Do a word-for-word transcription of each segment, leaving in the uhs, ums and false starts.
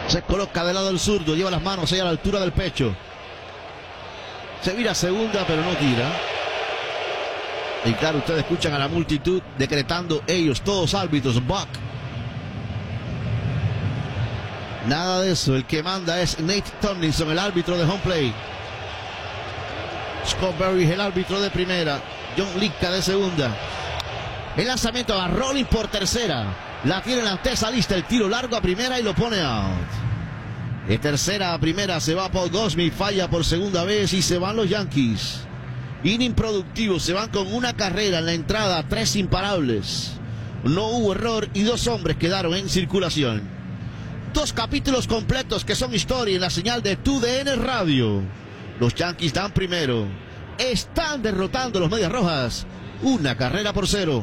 Se coloca del lado del zurdo, lleva las manos ahí a la altura del pecho. Se vira segunda, pero no tira. Y claro, ustedes escuchan a la multitud decretando ellos, todos árbitros, Buck. Nada de eso, el que manda es Nate Tomlinson, el árbitro de home play. Scott Berry es el árbitro de primera. John Litka de segunda. El lanzamiento a Rolling por tercera. La tiene en la antesa lista, el tiro largo a primera y lo pone out. De tercera a primera se va Paul Goldschmidt, falla por segunda vez y se van los Yankees. Inning productivo, se van con una carrera en la entrada, tres imparables. No hubo error y dos hombres quedaron en circulación. Dos capítulos completos que son historia en la señal de T D N Radio. Los Yankees dan primero. Están derrotando a los Medias Rojas. Una carrera por cero.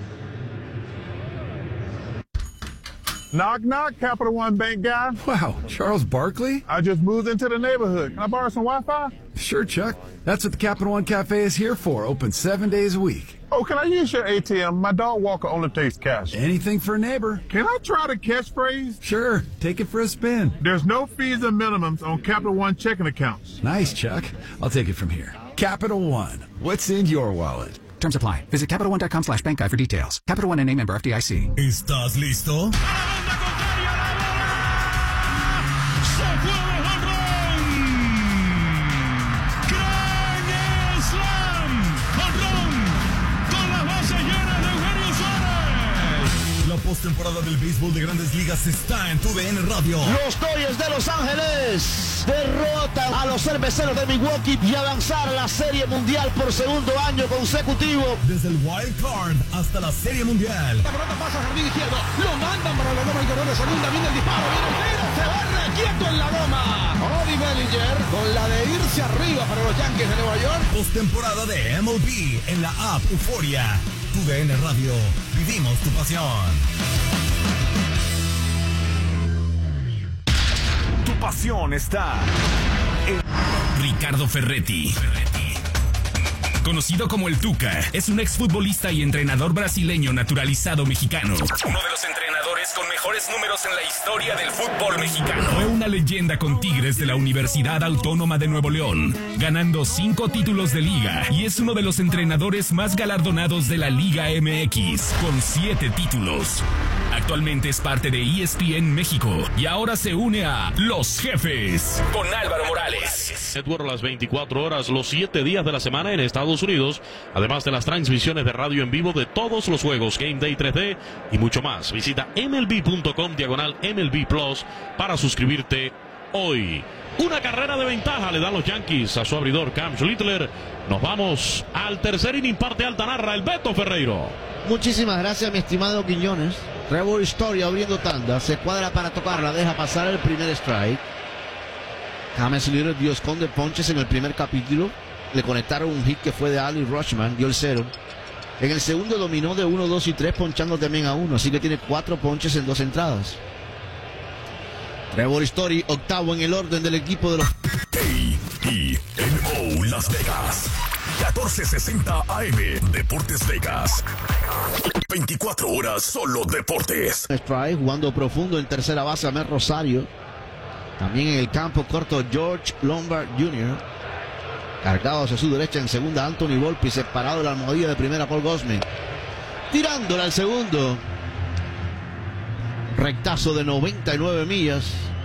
Knock, knock, Capital One Bank guy. Wow, Charles Barkley? I just moved into the neighborhood. Can I borrow some Wi-Fi? Sure, Chuck. That's what the Capital One Cafe is here for, open seven days a week. Oh, can I use your A T M? My dog walker only takes cash. Anything for a neighbor. Can I try the catchphrase? Sure, take it for a spin. There's no fees and minimums on Capital One checking accounts. Nice, Chuck. I'll take it from here. Capital One. What's in your wallet? Terms apply. Visit Capital One dot com slash bank guide for details. Capital One N A member F D I C. ¿Estás listo? La postemporada del béisbol de Grandes Ligas está en T V N Radio. Los Dodgers de Los Ángeles derrotan a los Cerveceros de Milwaukee y avanzar a la Serie Mundial por segundo año consecutivo. Desde el Wild Card hasta la Serie Mundial. La pelota pasa a jardín izquierdo, lo mandan para la goma y corredor de segunda, viene el disparo, viene el tiro, se va requieto en la goma. Cody Bellinger con la de irse arriba para los Yankees de Nueva York. Postemporada de M L B en la app Euforia. T V N Radio, vivimos tu pasión. Tu pasión está en Ricardo Ferretti. Conocido como el Tuca, es un exfutbolista y entrenador brasileño naturalizado mexicano. Uno de los entrenadores con mejores números en la historia del fútbol mexicano. Fue una leyenda con Tigres de la Universidad Autónoma de Nuevo León, ganando cinco títulos de liga, y es uno de los entrenadores más galardonados de la Liga M X, con siete títulos. Actualmente es parte de E S P N México y ahora se une a Los Jefes con Álvaro Morales. Network las veinticuatro horas, los siete días de la semana en Estados Unidos, además de las transmisiones de radio en vivo de todos los juegos, Game Day tres D y mucho más. Visita M L B punto com diagonal M L B Plus para suscribirte hoy. Una carrera de ventaja le dan los Yankees a su abridor Cam Schlittler. Nos vamos al tercer inning, parte alta, narra el Beto Ferreiro. Muchísimas gracias, mi estimado Quiñones. Trevor Story abriendo tanda, se cuadra para tocarla, deja pasar el primer strike. Cam Schlittler dio esconde ponches en el primer capítulo. Le conectaron un hit que fue de Ali Rushman, dio el cero. En el segundo dominó de uno, dos y tres, ponchando también a uno, así que tiene cuatro ponches en dos entradas. Trevor Story, octavo en el orden del equipo de los A E N O Las Vegas. catorce sesenta A M Deportes Vegas. veinticuatro horas solo deportes. Strike, jugando profundo en tercera base, Amel Rosario. También en el campo corto George Lombard junior Cargado hacia su derecha en segunda Anthony Volpi, separado de la almohadilla de primera Paul Goldschmidt. Tirándola al segundo. Rectazo de noventa y nueve millas.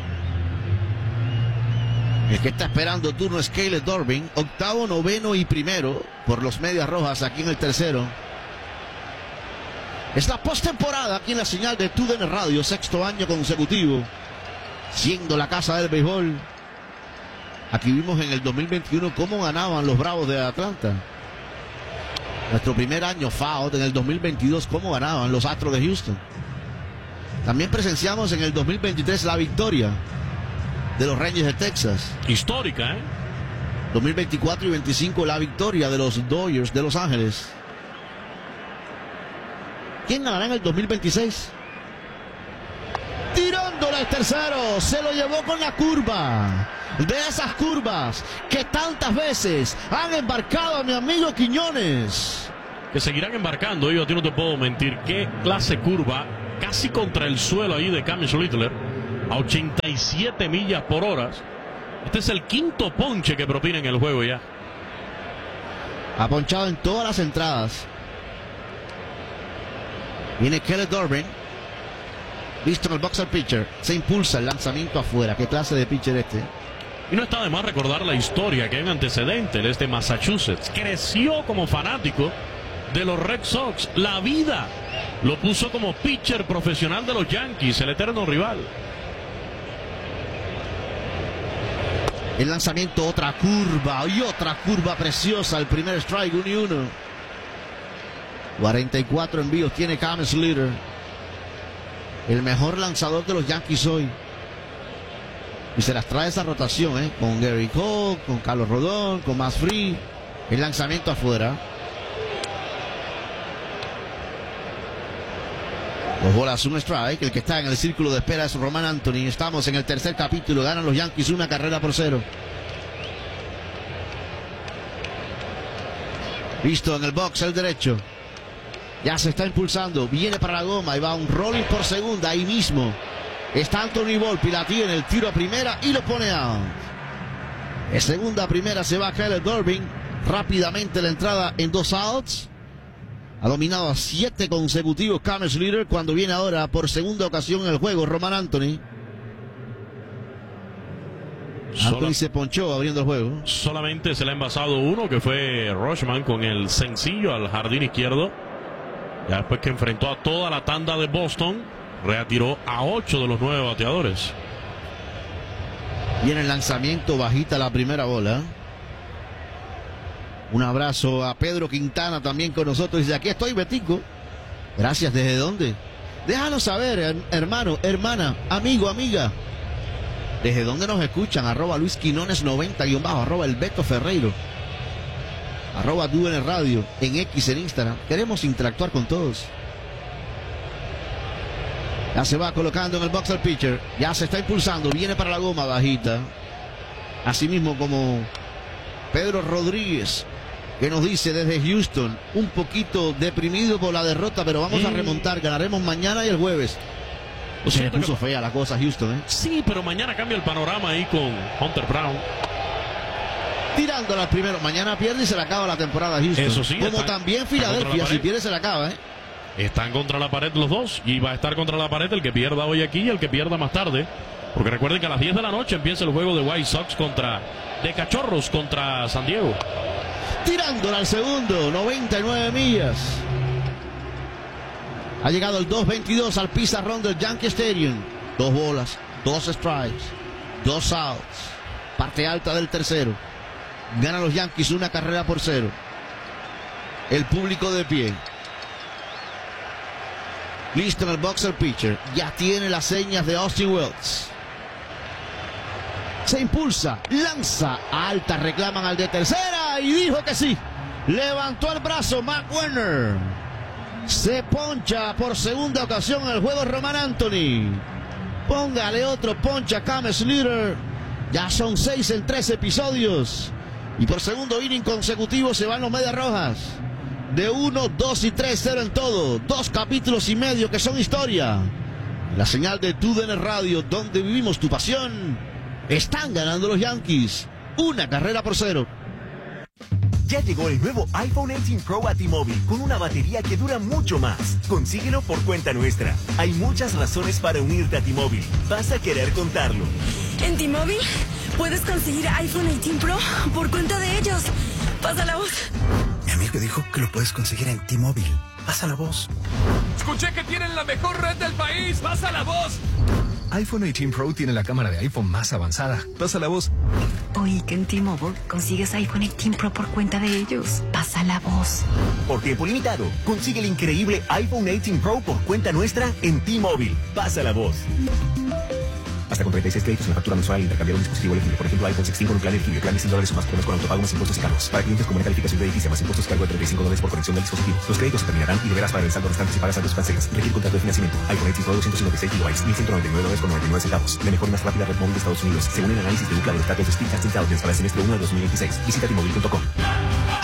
El que está esperando turno es Caleb Dorbin. Octavo, noveno y primero por los Medias Rojas aquí en el tercero. Es la postemporada aquí en la señal de T U D N Radio, sexto año consecutivo, siendo la casa del béisbol. Aquí vimos en el dos mil veintiuno cómo ganaban los Bravos de Atlanta. Nuestro primer año foul en el dos mil veintidós, cómo ganaban los Astros de Houston. También presenciamos en el dos mil veintitrés la victoria de los Rangers de Texas. Histórica, ¿eh? dos mil veinticuatro y veinticinco la victoria de los Dodgers de Los Ángeles. ¿Quién ganará en el dos mil veintiséis? Tirándole al tercero, se lo llevó con la curva. De esas curvas que tantas veces han embarcado a mi amigo Quiñones. Que seguirán embarcando, yo a ti no te puedo mentir. Qué clase curva, casi contra el suelo ahí de Cam Schlittler. a ochenta y siete millas por hora. Este es el quinto ponche que propina en el juego ya. Ha ponchado en todas las entradas. Viene Kelly Dorbin. Listo en el boxer pitcher. Se impulsa el lanzamiento afuera. ¿Qué clase de pitcher este? Y no está de más recordar la historia que hay un antecedente. Él es de Massachusetts. Creció como fanático de los Red Sox. La vida lo puso como pitcher profesional de los Yankees, el eterno rival. El lanzamiento, otra curva y otra curva preciosa. El primer strike, uno y uno. cuarenta y cuatro envíos tiene Cam Slater. El mejor lanzador de los Yankees hoy. Y se las trae esa rotación, ¿eh? Con Gary Cole, con Carlos Rodón, con Max Fried. El lanzamiento afuera. Dos bolas, un strike. El que está en el círculo de espera es Roman Anthony. Estamos en el tercer capítulo. Ganan los Yankees una carrera por cero. Listo en el box, el derecho. Ya se está impulsando. Viene para la goma y va un rolling por segunda. Ahí mismo está Anthony Volpi. La tiene el tiro a primera y lo pone out. En segunda a primera se va Kelly Dorbin. Rápidamente la entrada en dos outs. Ha dominado a siete consecutivos Cam Slater, cuando viene ahora por segunda ocasión en el juego Roman Anthony. Anthony Sola, se ponchó abriendo el juego. Solamente se le ha envasado uno, que fue Rushman con el sencillo al jardín izquierdo. Ya después que enfrentó a toda la tanda de Boston, retiró a ocho de los nueve bateadores. Viene el lanzamiento, bajita la primera bola. Un abrazo a Pedro Quintana también con nosotros. Dice, aquí estoy, Betico. Gracias, ¿desde dónde? Déjanos saber, hermano, hermana, amigo, amiga. ¿Desde dónde nos escuchan? Arroba Luis Quinones noventa guión bajo, arroba el Beto Ferreiro, arroba D U N Radio, en X, en Instagram. Queremos interactuar con todos. Ya se va colocando en el box el pitcher. Ya se está impulsando, viene para la goma bajita. Asimismo como Pedro Rodríguez, que nos dice desde Houston, un poquito deprimido por la derrota, pero vamos mm. a remontar, ganaremos mañana y el jueves. Se le puso fea la cosa a Houston, ¿eh? Sí, pero mañana cambia el panorama ahí con Hunter Brown. Tirándola al primero. Mañana pierde y se le acaba la temporada a Houston. Eso sí. Como está, también Filadelfia, si pierde se le acaba, ¿eh? Están contra la pared los dos. Y va a estar contra la pared el que pierda hoy aquí y el que pierda más tarde. Porque recuerden que a las diez de la noche empieza el juego de White Sox contra... de Cachorros contra San Diego. Tirándola al segundo. noventa y nueve millas. Ha llegado el dos veintidós al pizarrón del Yankee Stadium. Dos bolas, dos strikes, dos outs. Parte alta del tercero. Ganan los Yankees una carrera por cero. El público de pie. Listo en el boxer pitcher. Ya tiene las señas de Austin Wells. Se impulsa, lanza alta, reclaman al de tercera y dijo que sí. Levantó el brazo Matt Werner. Se poncha por segunda ocasión en el juego Roman Anthony. Póngale otro poncha a Cam Slater. Ya son seis en tres episodios. Y por segundo inning consecutivo se van los Medias Rojas. De uno, dos y tres, cero en todo. Dos capítulos y medio que son historia. La señal de D U N Radio, donde vivimos tu pasión. Están ganando los Yankees. Una carrera por cero. Ya llegó el nuevo iPhone dieciocho Pro a T-Mobile con una batería que dura mucho más. Consíguelo por cuenta nuestra. Hay muchas razones para unirte a T-Mobile. Vas a querer contarlo. En T-Mobile puedes conseguir iPhone dieciocho Pro por cuenta de ellos. Pasa la voz. Mi amigo dijo que lo puedes conseguir en T-Mobile. Pasa la voz. Escuché que tienen la mejor red del país. Pasa la voz. iPhone dieciocho Pro tiene la cámara de iPhone más avanzada. Pasa la voz. Oí que en T-Mobile consigues iPhone dieciocho Pro por cuenta de ellos. Pasa la voz. Por tiempo limitado, consigue el increíble iPhone dieciocho Pro por cuenta nuestra en T-Mobile. Pasa la voz. Hasta con treinta y seis créditos en la factura mensual, intercambiar un dispositivo elegible. Por ejemplo, iPhone dieciséis con un plan elegible. Plan de cien dólares o más por mes con autopago más impuestos y cargos. Para clientes con buena calificación de edificio más impuestos cargo de treinta y cinco dólares por conexión del dispositivo. Los créditos se terminarán y deberás pagar el saldo restante si pagas saldos cancelas. Requiere contrato de financiamiento. iPhone dieciocho Pro doscientos cincuenta y seis gigabytes, mil ciento noventa y nueve dólares con noventa y nueve centavos. La mejor y más rápida red móvil de Estados Unidos, según el análisis de Ookla de los datos de Speedtest Intelligence para el semestre uno de dos mil veintiséis. Visita T Mobile punto com.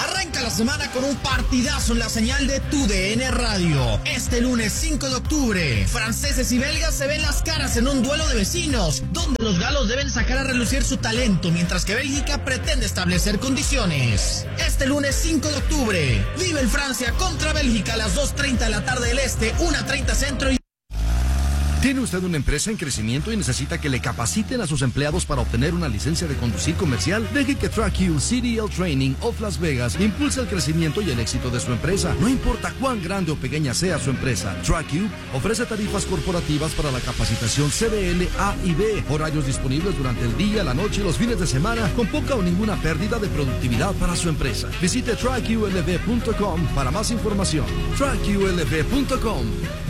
la semana con un partidazo en la señal de Tu D N Radio. Este lunes cinco de octubre, franceses y belgas se ven las caras en un duelo de vecinos, donde los galos deben sacar a relucir su talento, mientras que Bélgica pretende establecer condiciones. Este lunes cinco de octubre, vive el Francia contra Bélgica a las dos treinta de la tarde del Este, una treinta Centro y... ¿Tiene usted una empresa en crecimiento y necesita que le capaciten a sus empleados para obtener una licencia de conducir comercial? Deje que TrackU C D L Training of Las Vegas impulse el crecimiento y el éxito de su empresa. No importa cuán grande o pequeña sea su empresa, TrackU ofrece tarifas corporativas para la capacitación C D L A y B, horarios disponibles durante el día, la noche y los fines de semana, con poca o ninguna pérdida de productividad para su empresa. Visite track U L V punto com para más información. track U L V punto com.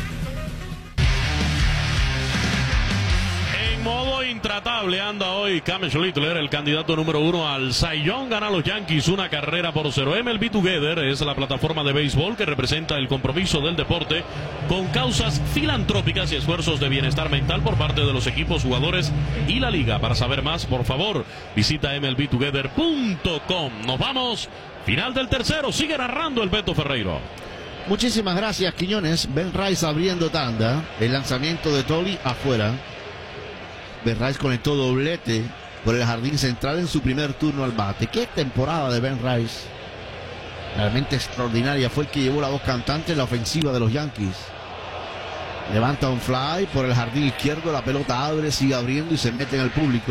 Modo intratable anda hoy Cam Schlittler, el candidato número uno al Cy Young. Gana a los Yankees una carrera por cero. M L B Together es la plataforma de béisbol que representa el compromiso del deporte con causas filantrópicas y esfuerzos de bienestar mental por parte de los equipos, jugadores y la liga. Para saber más, por favor, visita M L B together punto com. Nos vamos. Final del tercero. Sigue narrando el Beto Ferreiro. Muchísimas gracias, Quiñones. Ben Rice abriendo tanda. El lanzamiento de Tolly afuera. Ben Rice conectó doblete por el jardín central en su primer turno al bate. Qué temporada de Ben Rice. Realmente extraordinaria. Fue el que llevó la voz cantante en la ofensiva de los Yankees. Levanta un fly por el jardín izquierdo. La pelota abre, sigue abriendo y se mete en el público.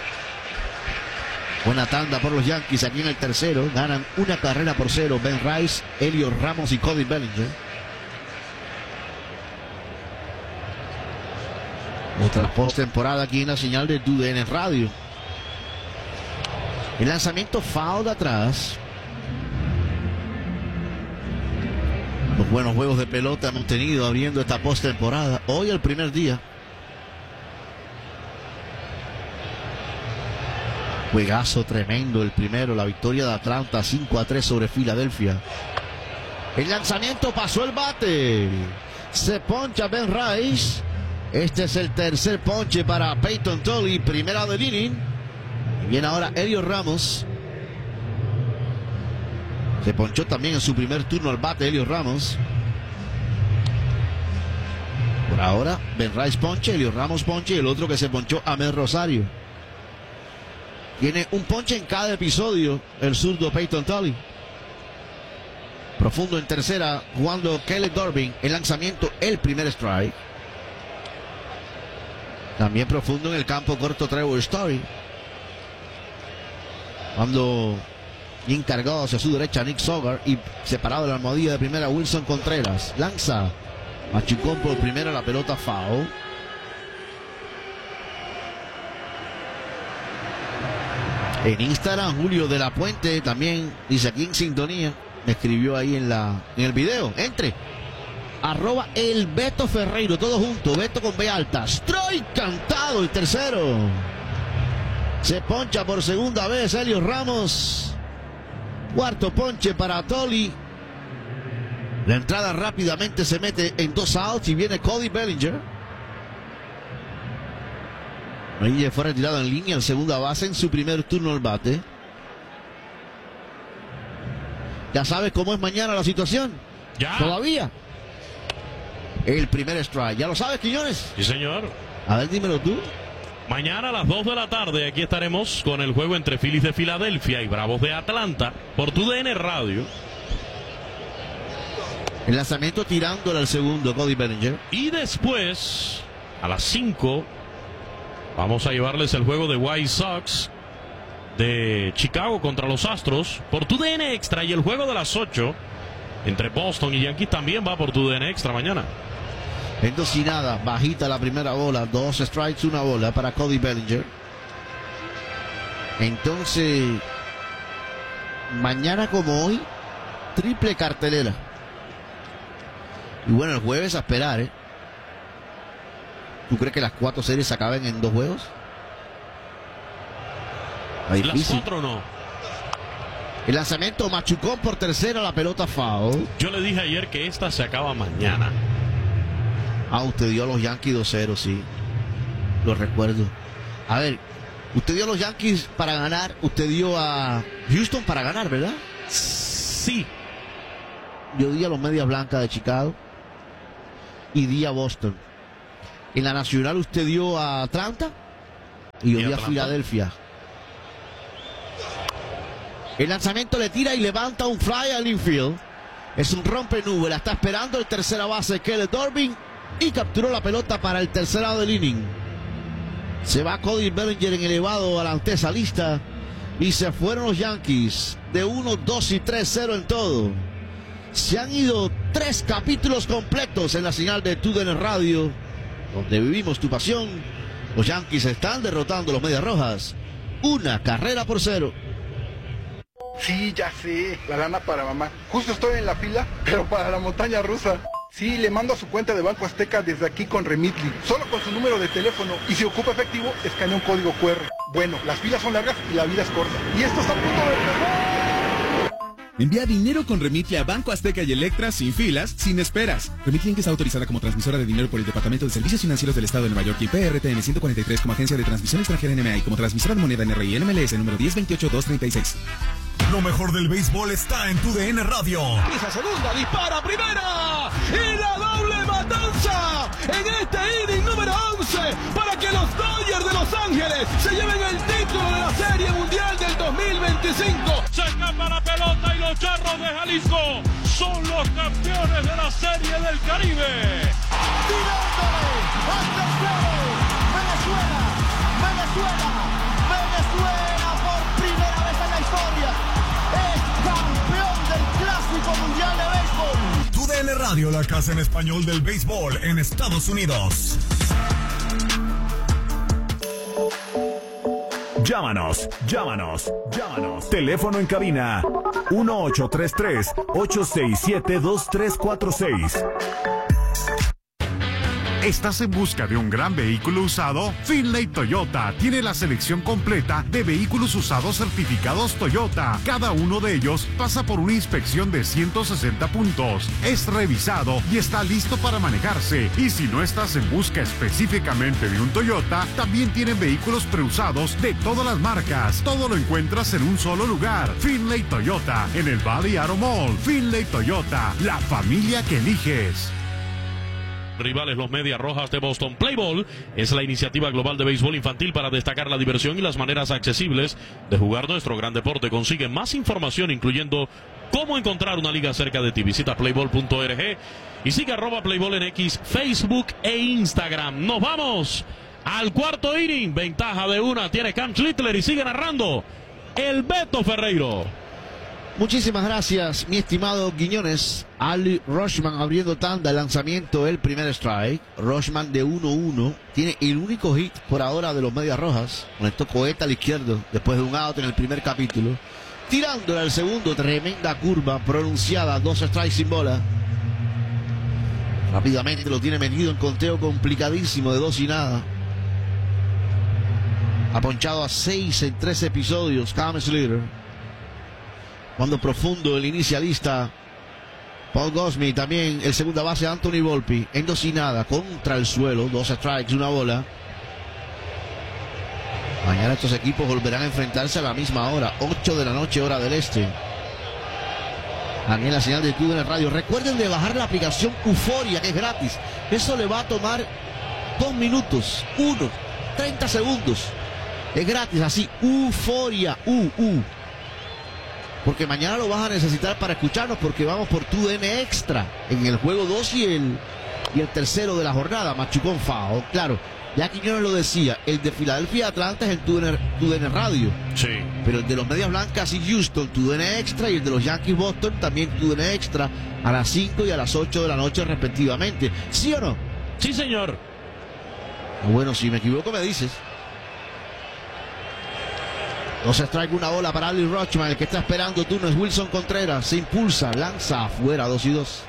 Buena tanda por los Yankees aquí en el tercero. Ganan una carrera por cero. Ben Rice, Heliot Ramos y Cody Bellinger. Otra postemporada aquí en la señal de Tu D N Radio. El lanzamiento foul de atrás. Los buenos juegos de pelota hemos tenido abriendo esta postemporada. Hoy el primer día. Juegazo tremendo el primero. La victoria de Atlanta cinco a tres sobre Filadelfia. El lanzamiento pasó el bate. Se poncha Ben Rice. Este es el tercer ponche para Peyton Tolly, primera del inning. Y viene ahora Heliot Ramos. Se ponchó también en su primer turno al bate Heliot Ramos. Por ahora, Ben Rice ponche, Heliot Ramos ponche y el otro que se ponchó, Amed Rosario. Tiene un ponche en cada episodio el zurdo Peyton Tolly. Profundo en tercera, jugando Caleb Durbin. El lanzamiento, el primer strike. También profundo en el campo corto Trevor Story. Cuando encargado hacia su derecha Nick Sogar y separado de la almohadilla de primera Wilson Contreras. Lanza machucó por primera, la pelota foul. En Instagram Julio de la Puente también dice aquí en sintonía. Me escribió ahí en, la, en el video. Entre. Arroba el Beto Ferreiro, todo junto, Beto con B alta. Strike cantado el tercero. Se poncha por segunda vez Heliot Ramos. Cuarto ponche para Tolly. La entrada rápidamente se mete en dos outs y viene Cody Bellinger. Ahí fue retirado en línea en segunda base en su primer turno al bate. ¿Ya sabes cómo es mañana la situación? Ya. Todavía. El primer strike. ¿Ya lo sabes, Quiñones? Sí, señor. A ver, dímelo tú. Mañana a las dos de la tarde aquí estaremos con el juego entre Phillies de Filadelfia y Bravos de Atlanta por Tu D N Radio. El lanzamiento tirándole al segundo, Cody Bellinger. Y después, a las cinco, vamos a llevarles el juego de White Sox de Chicago contra los Astros por Tu D N Extra, y el juego de las ocho entre Boston y Yankees también va por Tu D N Extra mañana. En dos y nada, bajita la primera bola, dos strikes, una bola para Cody Bellinger. Entonces, mañana como hoy, triple cartelera. Y bueno, el jueves a esperar, ¿eh? ¿Tú crees que las cuatro series se acaben en dos juegos? Las cuatro no. El lanzamiento machucó por tercera, la pelota foul. Yo le dije ayer que esta se acaba mañana. Ah, usted dio a los Yankees dos cero, sí. Lo recuerdo. A ver, usted dio a los Yankees para ganar, usted dio a Houston para ganar, ¿verdad? Sí. Yo di a los Medias Blancas de Chicago y di a Boston. En la Nacional usted dio a Atlanta y yo ¿Y di a Atlanta? Filadelfia. El lanzamiento le tira y levanta un fly al infield. Es un rompenube, la está esperando el tercera base Kelly Dorbin y capturó la pelota para el tercer lado del inning. Se va Cody Bellinger en elevado a la antesa y se fueron los Yankees de uno, dos y tres cero en todo. Se han ido tres capítulos completos en la señal de T U D N Radio, donde vivimos tu pasión. Los Yankees están derrotando a los Medias Rojas, una carrera por cero. Sí, ya sé, la lana para mamá. Justo estoy en la fila, pero para la montaña rusa. Sí, le mando a su cuenta de Banco Azteca desde aquí con Remitly, solo con su número de teléfono, y si ocupa efectivo, escanea un código cu erre. Bueno, las filas son largas y la vida es corta. Y esto está a punto de... Envía dinero con Remitly a Banco Azteca y Electra sin filas, sin esperas. Remitly, que está autorizada como transmisora de dinero por el Departamento de Servicios Financieros del Estado de Nueva York y P R T N ciento cuarenta y tres como agencia de transmisión extranjera N M A y como transmisora de moneda N R I N M L S número diez veintiocho dos treinta y seis. Lo mejor del béisbol está en tu D N Radio. Pisa segunda, dispara primera y la doble matanza en este inning número once para que los Dodgers de Los Ángeles se lleven el título de la Serie Mundial del dos mil veinticinco. Se escapa la pelota y los Charros de Jalisco son los campeones de la Serie del Caribe. Tirándole al tercero, Venezuela, Venezuela, Venezuela por primera vez en la historia es campeón del Clásico Mundial de Béisbol. Tu D N Radio, la casa en español del béisbol en Estados Unidos. Llámanos, llámanos, llámanos. Teléfono en cabina uno ocho tres tres, ocho seis siete, dos tres cuatro seis. ¿Estás en busca de un gran vehículo usado? Finlay Toyota tiene la selección completa de vehículos usados certificados Toyota. Cada uno de ellos pasa por una inspección de ciento sesenta puntos. Es revisado y está listo para manejarse. Y si no estás en busca específicamente de un Toyota, también tienen vehículos preusados de todas las marcas. Todo lo encuentras en un solo lugar. Finlay Toyota, en el Valley Auto Mall. Finlay Toyota, la familia que eliges. Rivales los Medias Rojas de Boston. Play Ball es la iniciativa global de béisbol infantil para destacar la diversión y las maneras accesibles de jugar nuestro gran deporte. Consigue más información, incluyendo cómo encontrar una liga cerca de ti. Visita playball punto org y sigue arroba Playball en X, Facebook e Instagram. Nos vamos al cuarto inning. Ventaja de una tiene Cam Schlittler y sigue narrando el Beto Ferreiro. Muchísimas gracias, mi estimado Quiñones. Ali Rushman abriendo tanda, el lanzamiento, el primer strike. Rushman de uno uno. Tiene el único hit por ahora de los Medias Rojas. Conectó cohete al izquierdo después de un out en el primer capítulo. Tirándole al segundo, tremenda curva pronunciada, dos strikes sin bola. Rápidamente lo tiene metido en conteo complicadísimo de dos y nada. Ha ponchado a seis en tres episodios, Cam Schlittler. Cuando profundo el inicialista Paul Goldschmidt, también el segunda base Anthony Volpi en dos y nada contra el suelo, dos strikes, una bola. Mañana estos equipos volverán a enfrentarse a la misma hora, ocho de la noche hora del este. También la señal de T U D N Radio. Recuerden de bajar la aplicación Euforia, que es gratis. Eso le va a tomar dos minutos, uno, treinta segundos. Es gratis, así, Euforia, U, U. Porque mañana lo vas a necesitar para escucharnos, porque vamos por T U D N Extra en el juego dos y el, y el tercero de la jornada, Machucón Fao. Claro, ya Quiñones lo decía, el de Filadelfia Atlanta es el T U D N, T U D N Radio. Sí. Pero el de los Medias Blancas y Houston, T U D N Extra, y el de los Yankees Boston, también T U D N Extra, a las cinco y a las ocho de la noche respectivamente. ¿Sí o no? Sí, señor. Bueno, si me equivoco me dices. Dos strike, una bola para Ali Rushman. El que está esperando turno es Wilson Contreras. Se impulsa, lanza afuera, dos y dos.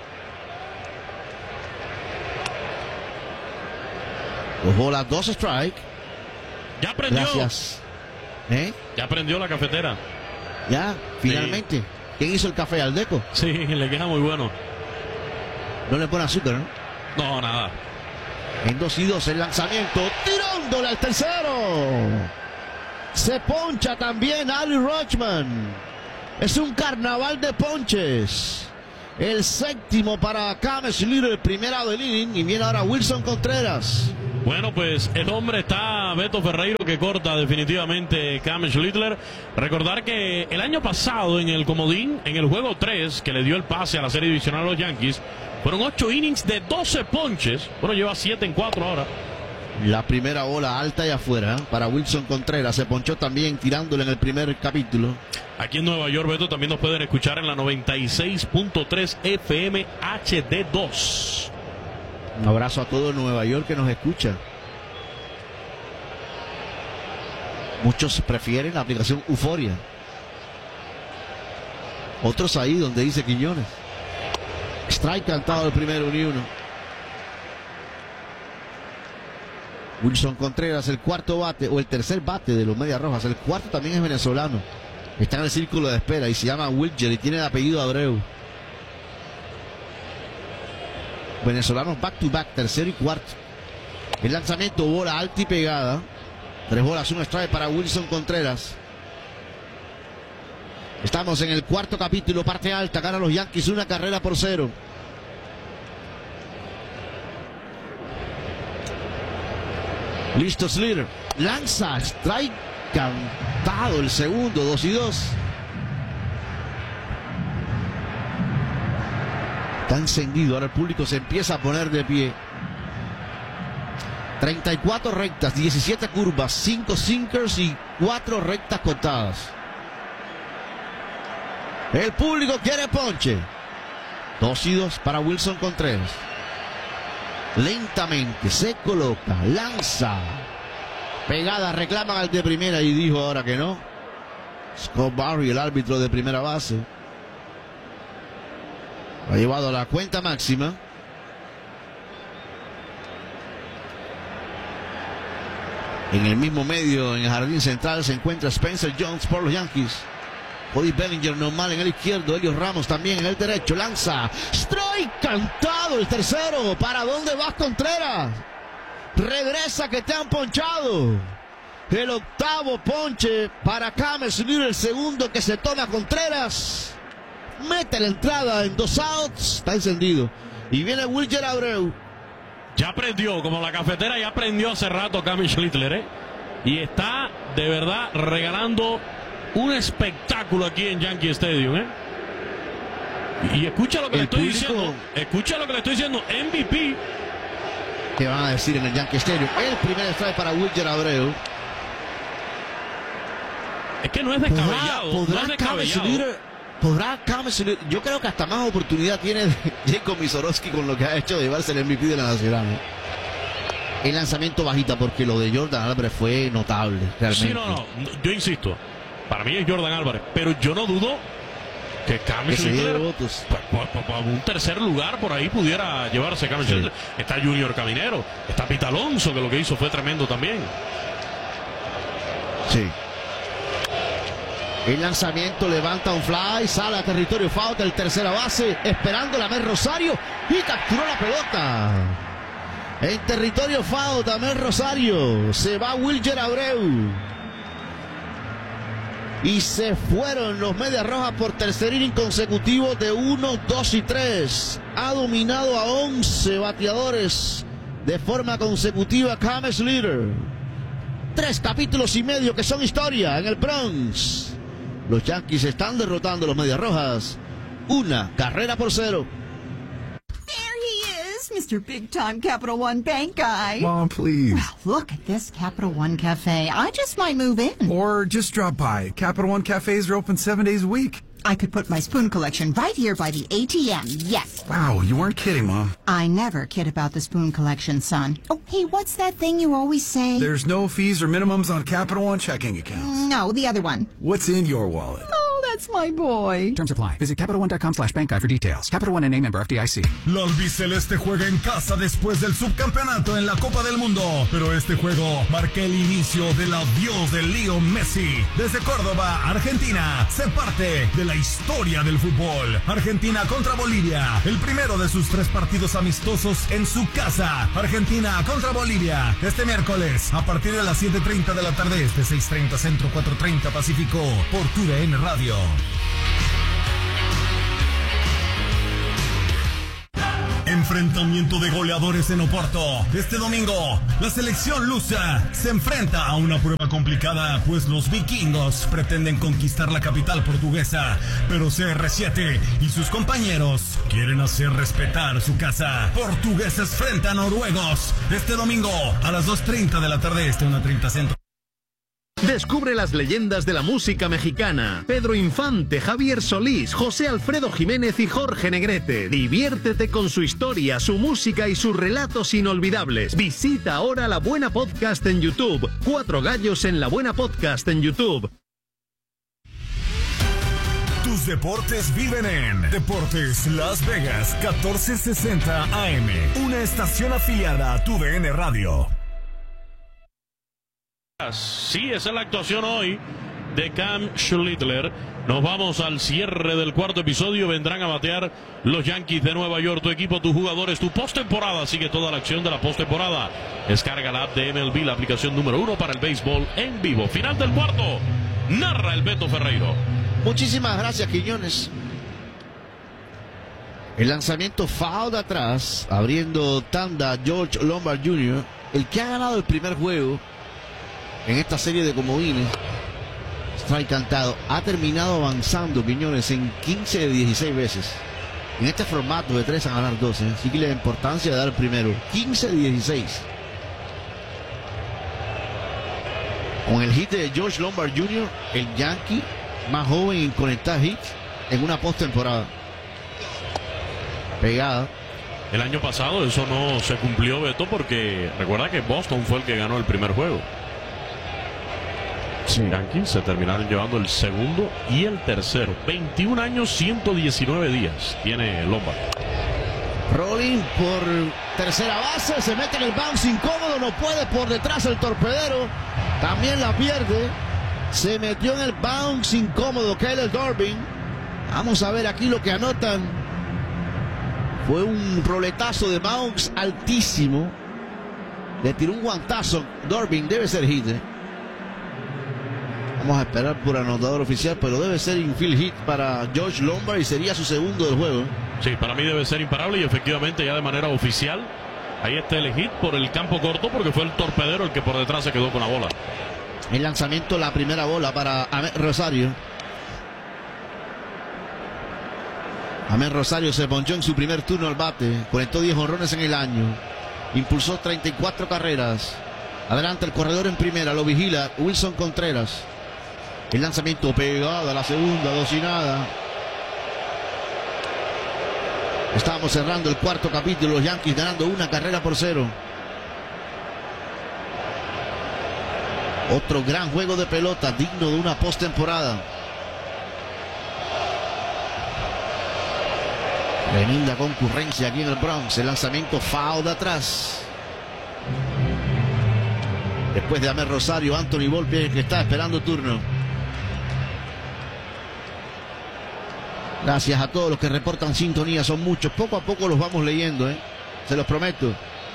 Dos bolas, dos strike. Ya prendió. Gracias. ¿Eh? Ya prendió la cafetera. Ya, finalmente. Sí. ¿Quién hizo el café? ¿Aldeco? Sí, le queda muy bueno. No le pone azúcar, ¿no? No, nada. En dos y dos el lanzamiento. Tirándole al tercero. Se poncha también Ali Rushman. Es un carnaval de ponches. El séptimo para James Schlitter, el primero del inning. Y viene ahora Wilson Contreras. Bueno, pues el hombre está Beto Ferreiro, que corta definitivamente James Schlitter. Recordar que el año pasado en el comodín, en el juego tres, que le dio el pase a la serie divisional a los Yankees, fueron ocho innings de doce ponches. Bueno, lleva siete en cuatro ahora. La primera bola alta y afuera para Wilson Contreras. Se ponchó también tirándole en el primer capítulo. Aquí en Nueva York, Beto, también nos pueden escuchar en la noventa y seis punto tres F M H D dos. Un abrazo a todo Nueva York que nos escucha. Muchos prefieren la aplicación Euforia. Otros ahí donde dice Quiñones. Strike cantado el primero, ni uno. Wilson Contreras, el cuarto bate o el tercer bate de los Medias Rojas. El cuarto también es venezolano. Está en el círculo de espera y se llama Wilger y tiene el apellido Abreu. Venezolanos back to back, tercero y cuarto. El lanzamiento, bola alta y pegada. Tres bolas, un strike para Wilson Contreras. Estamos en el cuarto capítulo, parte alta. Ganan los Yankees una carrera por cero. Listo Schlitter. Lanza, strike cantado el segundo, dos y dos. Está encendido, ahora el público se empieza a poner de pie. treinta y cuatro rectas, diecisiete curvas, cinco sinkers y cuatro rectas cortadas. El público quiere ponche. dos y dos para Wilson Contreras. Lentamente se coloca, lanza. Pegada, reclaman al de primera y dijo ahora que no. Scott Barry, el árbitro de primera base. Ha llevado a la cuenta máxima. En el mismo medio, en el jardín central, se encuentra Spencer Jones por los Yankees. Cody Bellinger normal en el izquierdo. Helios Ramos también en el derecho. Lanza. Strike cantado el tercero. ¿Para dónde vas, Contreras? Regresa que te han ponchado. El octavo ponche para James Schlitter. El segundo que se toma Contreras. Mete la entrada en dos outs. Está encendido. Y viene Wilger Abreu. Ya aprendió, como la cafetera ya aprendió hace rato James Schlitter, ¿eh? Y está de verdad regalando un espectáculo aquí en Yankee Stadium, ¿eh? Y escucha lo que el le estoy público... diciendo. Escucha lo que le estoy diciendo. M V P. ¿Qué van a decir en el Yankee Stadium? El primer strike para Wilger Abreu. Es que no es descabellado. ¿Podrá, podrá no es descabellado. ¿Podrá James Schlitter? Yo creo que hasta más oportunidad tiene Jacob Misorowski con lo que ha hecho de llevarse el M V P de la Nacional, ¿eh? El lanzamiento bajita, porque lo de Jordan Álvarez fue notable, realmente. Sí, no, no. Yo insisto. Para mí es Jordan Álvarez. Pero yo no dudo que James Schlitter, por un tercer lugar por ahí pudiera llevarse James Schlitter. Sí. Está Junior Caminero. Está Pete Alonso, que lo que hizo fue tremendo también. Sí. El lanzamiento levanta un fly, sale a territorio foul del tercera base, esperando la Mel Rosario y capturó la pelota. En territorio foul de Mel Rosario, se va Wilger Abreu. Y se fueron los Medias Rojas por tercer inning consecutivo de uno, dos y tres. Ha dominado a once bateadores de forma consecutiva James Schlitter. Tres capítulos y medio que son historia en el Bronx. Los Yankees están derrotando a los Medias Rojas. Una carrera por cero. There he is, Mister Big Time Capital One Bank guy. Mom, please. Well, look at this Capital One Cafe. I just might move in. Or just drop by. Capital One cafes are open seven days a week. I could put my spoon collection right here by the A T M, yes. Wow, you weren't kidding, Mom. I never kid about the spoon collection, son. Oh, hey, what's that thing you always say? There's no fees or minimums on Capital One checking accounts. No, the other one. What's in your wallet? Oh, that's my boy. Terms apply. Visit CapitalOne.com slash bank guide for details. Capital One N A member F D I C. La albiceleste juega en casa después del subcampeonato en la Copa del Mundo. Pero este juego marca el inicio del adiós de Leo Messi. Desde Córdoba, Argentina, se parte de la historia del fútbol. Argentina contra Bolivia. El primero de sus tres partidos amistosos en su casa. Argentina contra Bolivia. Este miércoles, a partir de las siete treinta de la tarde, este seis treinta Centro, cuatro treinta Pacífico, por T U D N Radio. Enfrentamiento de goleadores en Oporto. Este domingo, la selección lusa se enfrenta a una prueba complicada, pues los vikingos pretenden conquistar la capital portuguesa, pero C R siete y sus compañeros quieren hacer respetar su casa. Portugueses frente a noruegos. Este domingo, a las dos treinta de la tarde, este una treinta centro. Descubre las leyendas de la música mexicana. Pedro Infante, Javier Solís, José Alfredo Jiménez y Jorge Negrete. Diviértete con su historia, su música y sus relatos inolvidables. Visita ahora La Buena Podcast en YouTube. Cuatro Gallos en La Buena Podcast en YouTube. Tus deportes viven en Deportes Las Vegas, catorce sesenta A M. Una estación afiliada a Tu D N Radio. Sí, esa es la actuación hoy de Cam Schlittler. Nos vamos al cierre del cuarto episodio. Vendrán a batear los Yankees de Nueva York. Tu equipo, tus jugadores, tu postemporada. Sigue toda la acción de la postemporada. Descarga la app de M L B, la aplicación número uno para el béisbol en vivo. Final del cuarto. Narra el Beto Ferreiro. Muchísimas gracias, Quiñones. El lanzamiento foul de atrás, abriendo tanda George Lombard junior, el que ha ganado el primer juego en esta serie de comodines. Strike cantado. Ha terminado avanzando, Quiñones, en quince de dieciséis veces. En este formato de tres a ganar doce. Así que la importancia de dar el primero. quince de dieciséis. Con el hit de George Lombard junior, el Yankee más joven en conectar hits en una postemporada. Pegada. El año pasado eso no se cumplió, Beto, porque recuerda que Boston fue el que ganó el primer juego. Sí. Yankees se terminaron llevando el segundo y el tercero. veintiún años, ciento diecinueve días tiene Lombard. Rolling por tercera base, se mete en el bounce incómodo, no puede por detrás el torpedero, también la pierde. Se metió en el bounce incómodo Kyle Dorbin. Vamos a ver aquí lo que anotan. Fue un roletazo de bounce altísimo. Le tiró un guantazo. Dorbin, debe ser hit, ¿eh? Vamos a esperar por anotador oficial, pero debe ser infield hit para George Lombard y sería su segundo del juego. Sí, para mí debe ser imparable y efectivamente ya de manera oficial ahí está el hit por el campo corto, porque fue el torpedero el que por detrás se quedó con la bola. El lanzamiento, la primera bola para Amed Rosario. Amed Rosario se ponchó en su primer turno al bate, conectó diez jonrones en el año, impulsó treinta y cuatro carreras. Adelante el corredor en primera, lo vigila Wilson Contreras. El lanzamiento pegado a la segunda, dos y nada. Estamos cerrando el cuarto capítulo, los Yankees ganando una carrera por cero. Otro gran juego de pelota, digno de una postemporada. Tremenda concurrencia aquí en el Bronx. El lanzamiento foul de atrás. Después de Amed Rosario, Anthony Volpe, el que está esperando turno. Gracias a todos los que reportan sintonía, son muchos. Poco a poco los vamos leyendo, ¿eh? Se los prometo.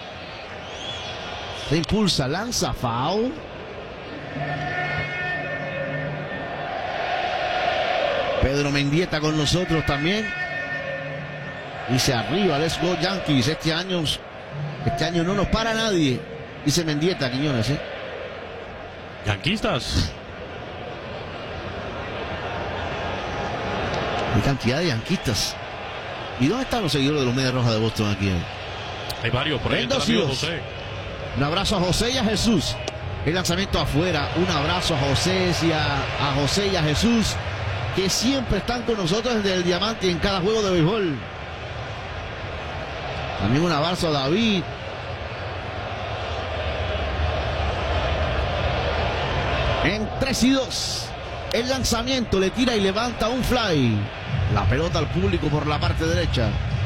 Se impulsa, lanza, foul. Pedro Mendieta con nosotros también. Dice arriba, let's go Yankees. Este año, este año no nos para nadie. Dice Mendieta, Quiñones, ¿eh? Yanquistas. Hay cantidad de yanquistas. ¿Y dónde están los seguidores de los Medias Rojas de Boston aquí? Hay varios por ahí. José. Un abrazo a José y a Jesús. El lanzamiento afuera. Un abrazo a José y a, a José y a Jesús, que siempre están con nosotros desde el Diamante en cada juego de béisbol. También un abrazo a David. En tres y dos. El lanzamiento le tira y levanta un fly. La pelota al público por la parte derecha.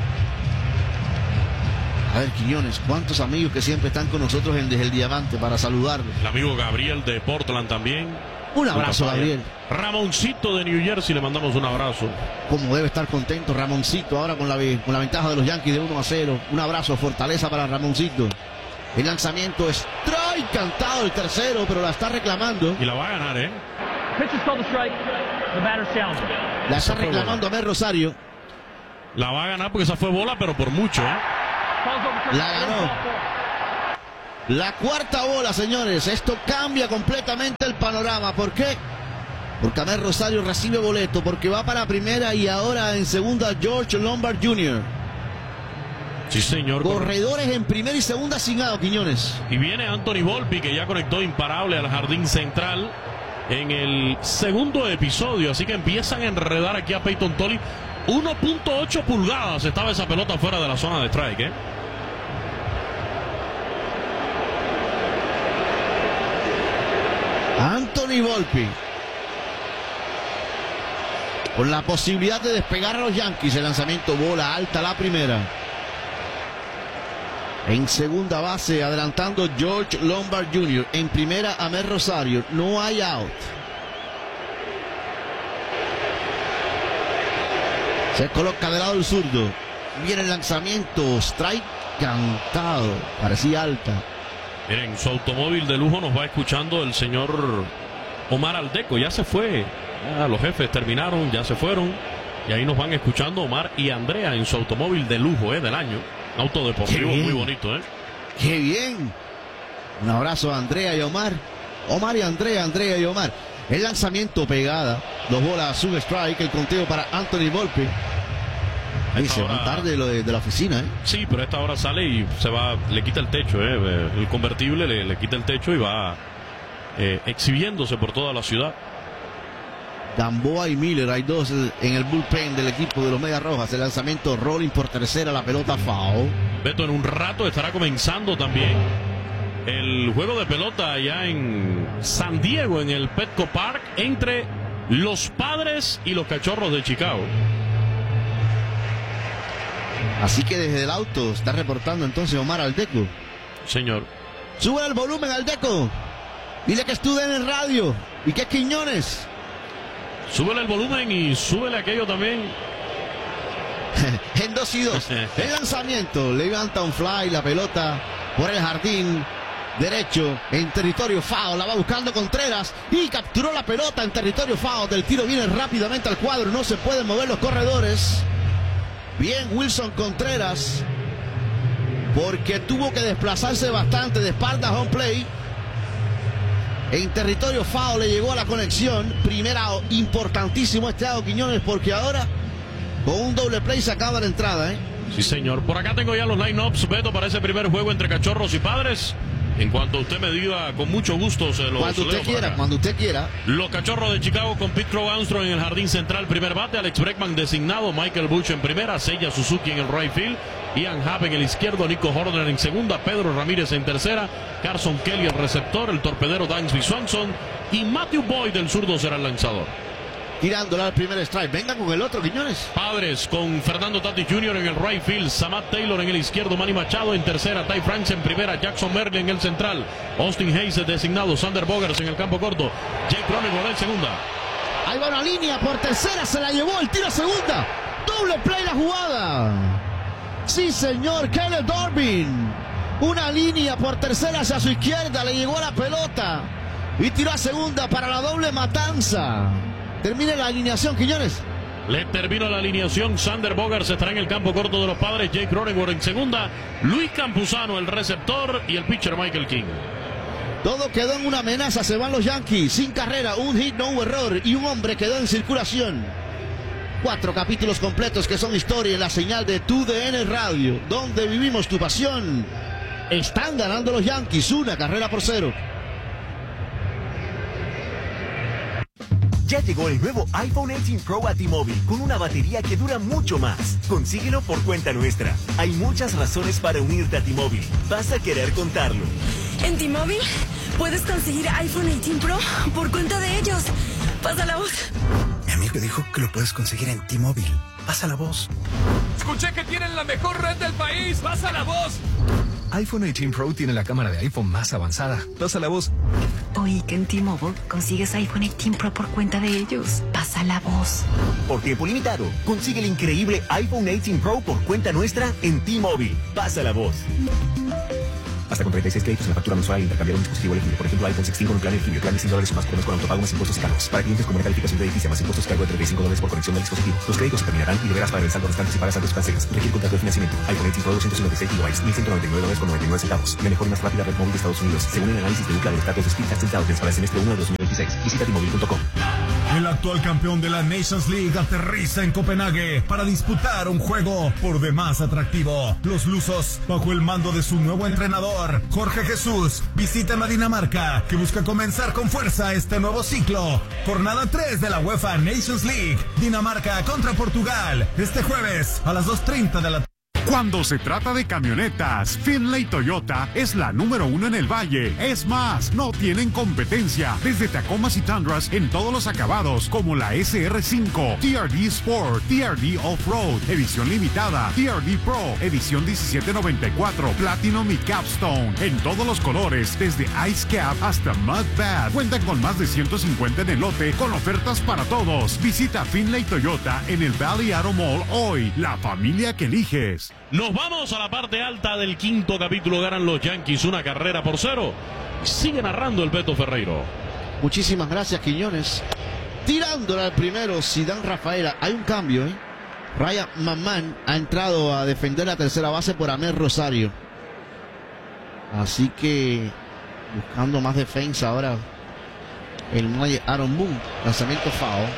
A ver, Quiñones, cuántos amigos que siempre están con nosotros en Desde el Diamante para saludarlos. El amigo Gabriel de Portland también. Un abrazo, Gabriel. Ramoncito de New Jersey, le mandamos un abrazo. Como debe estar contento Ramoncito ahora con la, con la ventaja de los Yankees de uno a cero. Un abrazo, fortaleza para Ramoncito. El lanzamiento es strike cantado el tercero, pero la está reclamando. Y la va a ganar, ¿eh? La está reclamando Amel Rosario. La va a ganar porque esa fue bola, pero por mucho. ¿eh? La ganó. La cuarta bola, señores. Esto cambia completamente el panorama. ¿Por qué? Porque Amel Rosario recibe boleto, porque va para primera y ahora en segunda George Lombard junior Sí, señor. Corredores en primera y segunda sin out, Quiñones. Y viene Anthony Volpi, que ya conectó imparable al jardín central en el segundo episodio. Así que empiezan a enredar aquí a Peyton Tolly. uno punto ocho pulgadas estaba esa pelota fuera de la zona de strike, ¿eh? Anthony Volpi, con la posibilidad de despegar a los Yankees. El lanzamiento, bola alta, la primera. En segunda base, adelantando George Lombard junior En primera, Amel Rosario. No hay out. Se coloca de lado el zurdo. Viene el lanzamiento. Strike cantado. Parecía alta. Miren, su automóvil de lujo nos va escuchando el señor Omar Aldeco. Ya se fue. Ya los jefes terminaron, ya se fueron. Y ahí nos van escuchando Omar y Andrea en su automóvil de lujo, ¿eh? Del año. Auto deportivo muy bonito, ¿eh? ¡Qué bien! Un abrazo a Andrea y Omar. Omar y Andrea, Andrea y Omar. El lanzamiento pegada. Dos bolas, un strike. El conteo para Anthony Volpi. Ahí se va tarde lo de, de la oficina, ¿eh? Sí, pero a esta hora sale y se va, le quita el techo, ¿eh? El convertible le, le quita el techo y va eh, exhibiéndose por toda la ciudad. Gamboa y Miller, hay dos en el bullpen del equipo de los Medias Rojas. El lanzamiento rolling por tercera, la pelota foul. Beto, en un rato estará comenzando también el juego de pelota allá en San Diego, en el Petco Park, entre los Padres y los Cachorros de Chicago. Así que desde el auto está reportando entonces Omar Aldeco. Señor. Sube el volumen, Aldeco. Dile que estudien en radio y que es Quiñones. Súbele el volumen y súbele aquello también. En dos y dos. El lanzamiento. Levanta un fly, la pelota por el jardín derecho en territorio foul. La va buscando Contreras y capturó la pelota en territorio foul. Del tiro viene rápidamente al cuadro. No se pueden mover los corredores. Bien Wilson Contreras, porque tuvo que desplazarse bastante de espalda a home play. En territorio foul le llegó a la conexión. Primera importantísimo este lado, Quiñones, porque ahora con un doble play se acaba la entrada, ¿eh? Sí, señor. Por acá tengo ya los line-ups, Beto, para ese primer juego entre Cachorros y Padres. En cuanto usted me diga, con mucho gusto se los Cuando usted quiera, cuando usted quiera. Los Cachorros de Chicago con Pete Crow Armstrong en el jardín central, primer bate. Alex Bregman designado, Michael Busch en primera, Seiya Suzuki en el right field, Ian Happ en el izquierdo, Nico Horner en segunda, Pedro Ramírez en tercera, Carson Kelly el receptor, el torpedero Dansby Swanson y Matthew Boyd el zurdo será el lanzador. Tirándole al primer strike. Venga con el otro, Quiñones. Padres con Fernando Tatis junior en el right field, Samad Taylor en el izquierdo, Manny Machado en tercera, Ty France en primera, Jackson Merlin en el central, Austin Hayes designado, Sander Bogers en el campo corto, Jake Cronenworth en segunda. Ahí va una línea por tercera, se la llevó el tiro a segunda. Doble play la jugada. Sí, señor, Caleb Dorbin. Una línea por tercera hacia su izquierda, le llegó la pelota y tiró a segunda para la doble matanza. Termina la alineación, Quiñones. Le terminó la alineación. Sander Bogers estará en el campo corto de los Padres. Jake Cronenworth en segunda. Luis Campuzano, el receptor. Y el pitcher Michael King. Todo quedó en una amenaza. Se van los Yankees. Sin carrera, un hit, no hubo error. Y un hombre quedó en circulación. Cuatro capítulos completos que son historia en la señal de Tu D N Radio. Donde vivimos tu pasión. Están ganando los Yankees. Una carrera por cero. Ya llegó el nuevo iPhone dieciocho Pro a T-Mobile con una batería que dura mucho más. Consíguelo por cuenta nuestra. Hay muchas razones para unirte a T-Mobile. Vas a querer contarlo. En T-Mobile puedes conseguir iPhone dieciocho Pro por cuenta de ellos. Pasa la voz. Mi amigo dijo que lo puedes conseguir en T-Mobile. Pasa la voz. Escuché que tienen la mejor red del país. Pasa la voz. iPhone dieciocho Pro tiene la cámara de iPhone más avanzada. Pasa la voz. Oí que en T-Mobile consigues iPhone dieciocho Pro por cuenta de ellos. Pasa la voz. Por tiempo limitado, consigue el increíble iPhone dieciocho Pro por cuenta nuestra en T-Mobile. Pasa la voz. Hasta con treinta y seis créditos en la factura mensual al intercambiar un dispositivo elegible. Por ejemplo, iPhone sexteen con un plan elegible. Plan de cien dólares o más por mes con autopago más impuestos y cargos. Para clientes con buena calificación crediticia más impuestos cargo de treinta y cinco dólares por conexión del dispositivo. Los créditos se terminarán y deberás pagar el saldo restante si pagas saldos cancelas. Requiere contrato de financiamiento. iPhone dieciséis Pro doscientos noventa y seis gigabytes, mil ciento noventa y nueve dólares con noventa y nueve centavos. La mejor y más rápida red móvil de Estados Unidos, según el análisis de Ookla de los datos de Speedtest Intelligence para el semestre uno de dos mil veintiséis. Visita T-Mobile punto com. El actual campeón de la Nations League aterriza en Copenhague para disputar un juego por demás atractivo. Los lusos, bajo el mando de su nuevo entrenador, Jorge Jesús, visitan a Dinamarca, que busca comenzar con fuerza este nuevo ciclo. Jornada tres de la UEFA Nations League. Dinamarca contra Portugal, este jueves a las dos treinta de la tarde. Cuando se trata de camionetas, Finlay Toyota es la número uno en el valle. Es más, no tienen competencia. Desde Tacomas y Tundras en todos los acabados, como la S R cinco, T R D Sport, T R D Off-Road, edición limitada, T R D Pro, edición diecisiete noventa y cuatro, Platinum y Capstone, en todos los colores, desde Ice Cap hasta Mud Bad. Cuentan con más de ciento cincuenta en el lote, con ofertas para todos. Visita Finlay Toyota en el Valley Auto Mall hoy, la familia que eliges. Nos vamos a la parte alta del quinto capítulo. Ganan los Yankees una carrera por cero. Sigue narrando el Beto Ferreiro. Muchísimas gracias, Quiñones. Tirándole al primero, Zidane Rafaela. Hay un cambio, ¿eh? Ryan McMahon ha entrado a defender la tercera base por Amel Rosario. Así que buscando más defensa ahora el manager Aaron Boone. Lanzamiento foul.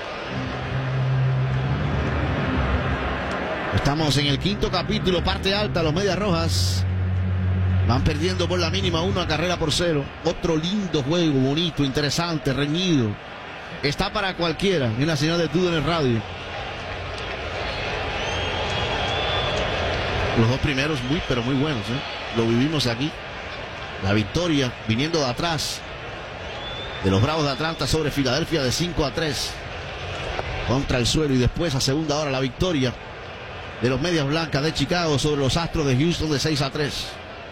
Estamos en el quinto capítulo, parte alta, los Medias Rojas van perdiendo por la mínima una carrera por cero. Otro lindo juego, bonito, interesante, reñido. Está para cualquiera. Y una señal de duda en el radio. Los dos primeros muy, pero muy buenos, ¿eh? Lo vivimos aquí. La victoria viniendo de atrás de los Bravos de Atlanta sobre Filadelfia de cinco a tres contra el suelo. Y después a segunda hora la victoria de los Medias Blancas de Chicago sobre los Astros de Houston de seis a tres.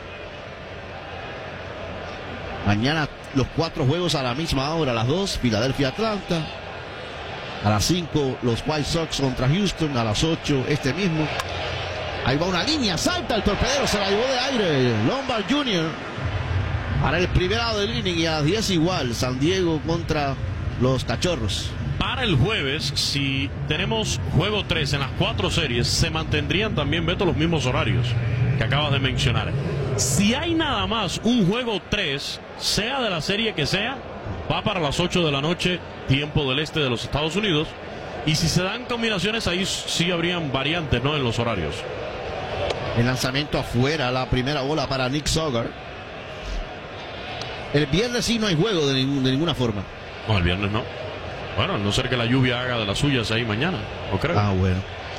Mañana los cuatro juegos a la misma hora. A las dos, Filadelfia Atlanta. A las cinco, los White Sox contra Houston. A las ocho, este mismo. Ahí va una línea, salta el torpedero, se la llevó de aire Lombard junior para el primer lado del inning. Y a las diez igual, San Diego contra los Cachorros. Para el jueves, si tenemos juego tres en las cuatro series, se mantendrían también, Beto, los mismos horarios que acabas de mencionar. Si hay nada más un juego tres, sea de la serie que sea, va para las ocho de la noche, tiempo del este de los Estados Unidos. Y si se dan combinaciones, ahí sí habrían variantes, ¿no?, en los horarios. El lanzamiento afuera, la primera bola para Nick Sogar. El viernes sí no hay juego de, ningún, de ninguna forma. No, el viernes no. Bueno, a no ser que la lluvia haga de las suyas ahí mañana, ¿no creo? Ah, bueno.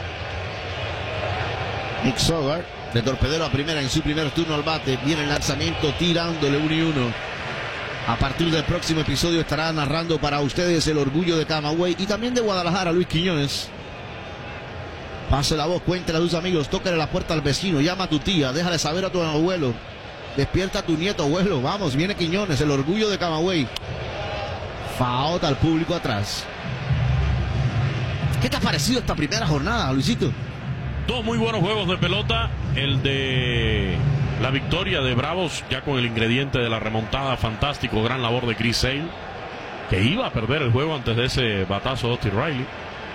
Nick Sogar, de torpedero a primera en su primer turno al bate. Viene el lanzamiento tirándole uno y uno. A partir del próximo episodio estará narrando para ustedes el orgullo de Camagüey y también de Guadalajara, Luis Quiñones. Pase la voz, cuéntale a tus amigos, tócale la puerta al vecino, llama a tu tía, déjale saber a tu abuelo. Despierta a tu nieto, abuelo. Vamos, viene Quiñones, el orgullo de Camagüey. Faota al público atrás. ¿Qué te ha parecido esta primera jornada, Luisito? Dos muy buenos juegos de pelota. El de la victoria de Bravos, ya con el ingrediente de la remontada, fantástico, gran labor de Chris Sale, que iba a perder el juego antes de ese batazo de Austin Riley.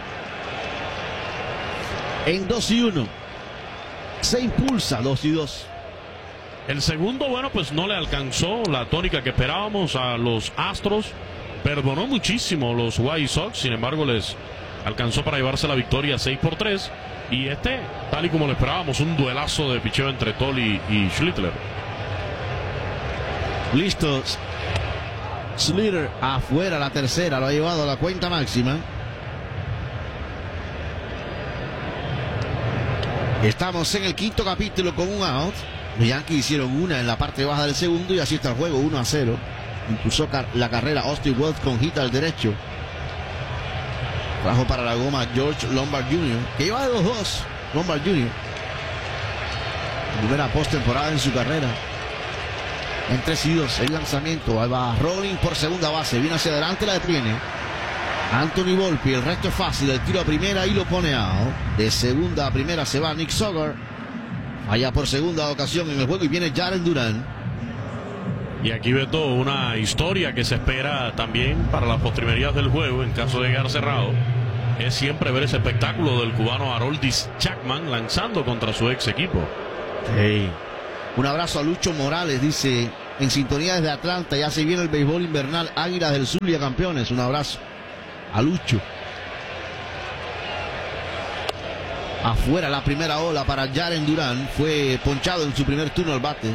En dos y uno se impulsa dos y dos. El segundo, bueno, pues no le alcanzó la tónica que esperábamos a los Astros. Perdonó muchísimo los White Sox, sin embargo les alcanzó para llevarse la victoria seis por tres. Y este, tal y como lo esperábamos, un duelazo de picheo entre Tolley y Schlittler. Listos. Schlittler afuera, la tercera, lo ha llevado a la cuenta máxima. Estamos en el quinto capítulo con un out. Los Yankees hicieron una en la parte baja del segundo y así está el juego, uno a cero. Impulsó car la carrera Austin Wells con hit al derecho. Trajo para la goma George Lombard junior, que lleva de dos dos. Lombard junior Primera postemporada en su carrera. En tres y dos, el lanzamiento. Ahí va Rolling por segunda base. Viene hacia adelante, la detiene Anthony Volpi. El resto es fácil. El tiro a primera y lo pone out. De segunda a primera se va Nick Sogar. allá por segunda ocasión en el juego y viene Jaren Duran. Y aquí ve todo una historia que se espera también para las postrimerías del juego en caso de llegar cerrado. Es siempre ver ese espectáculo del cubano Aroldis Chapman lanzando contra su ex equipo. Hey. Un abrazo a Lucho Morales, dice, en sintonía desde Atlanta, ya se viene el béisbol invernal, Águilas del Zulia campeones. Un abrazo a Lucho. Afuera la primera ola para Jaren Duran, fue ponchado en su primer turno al bate.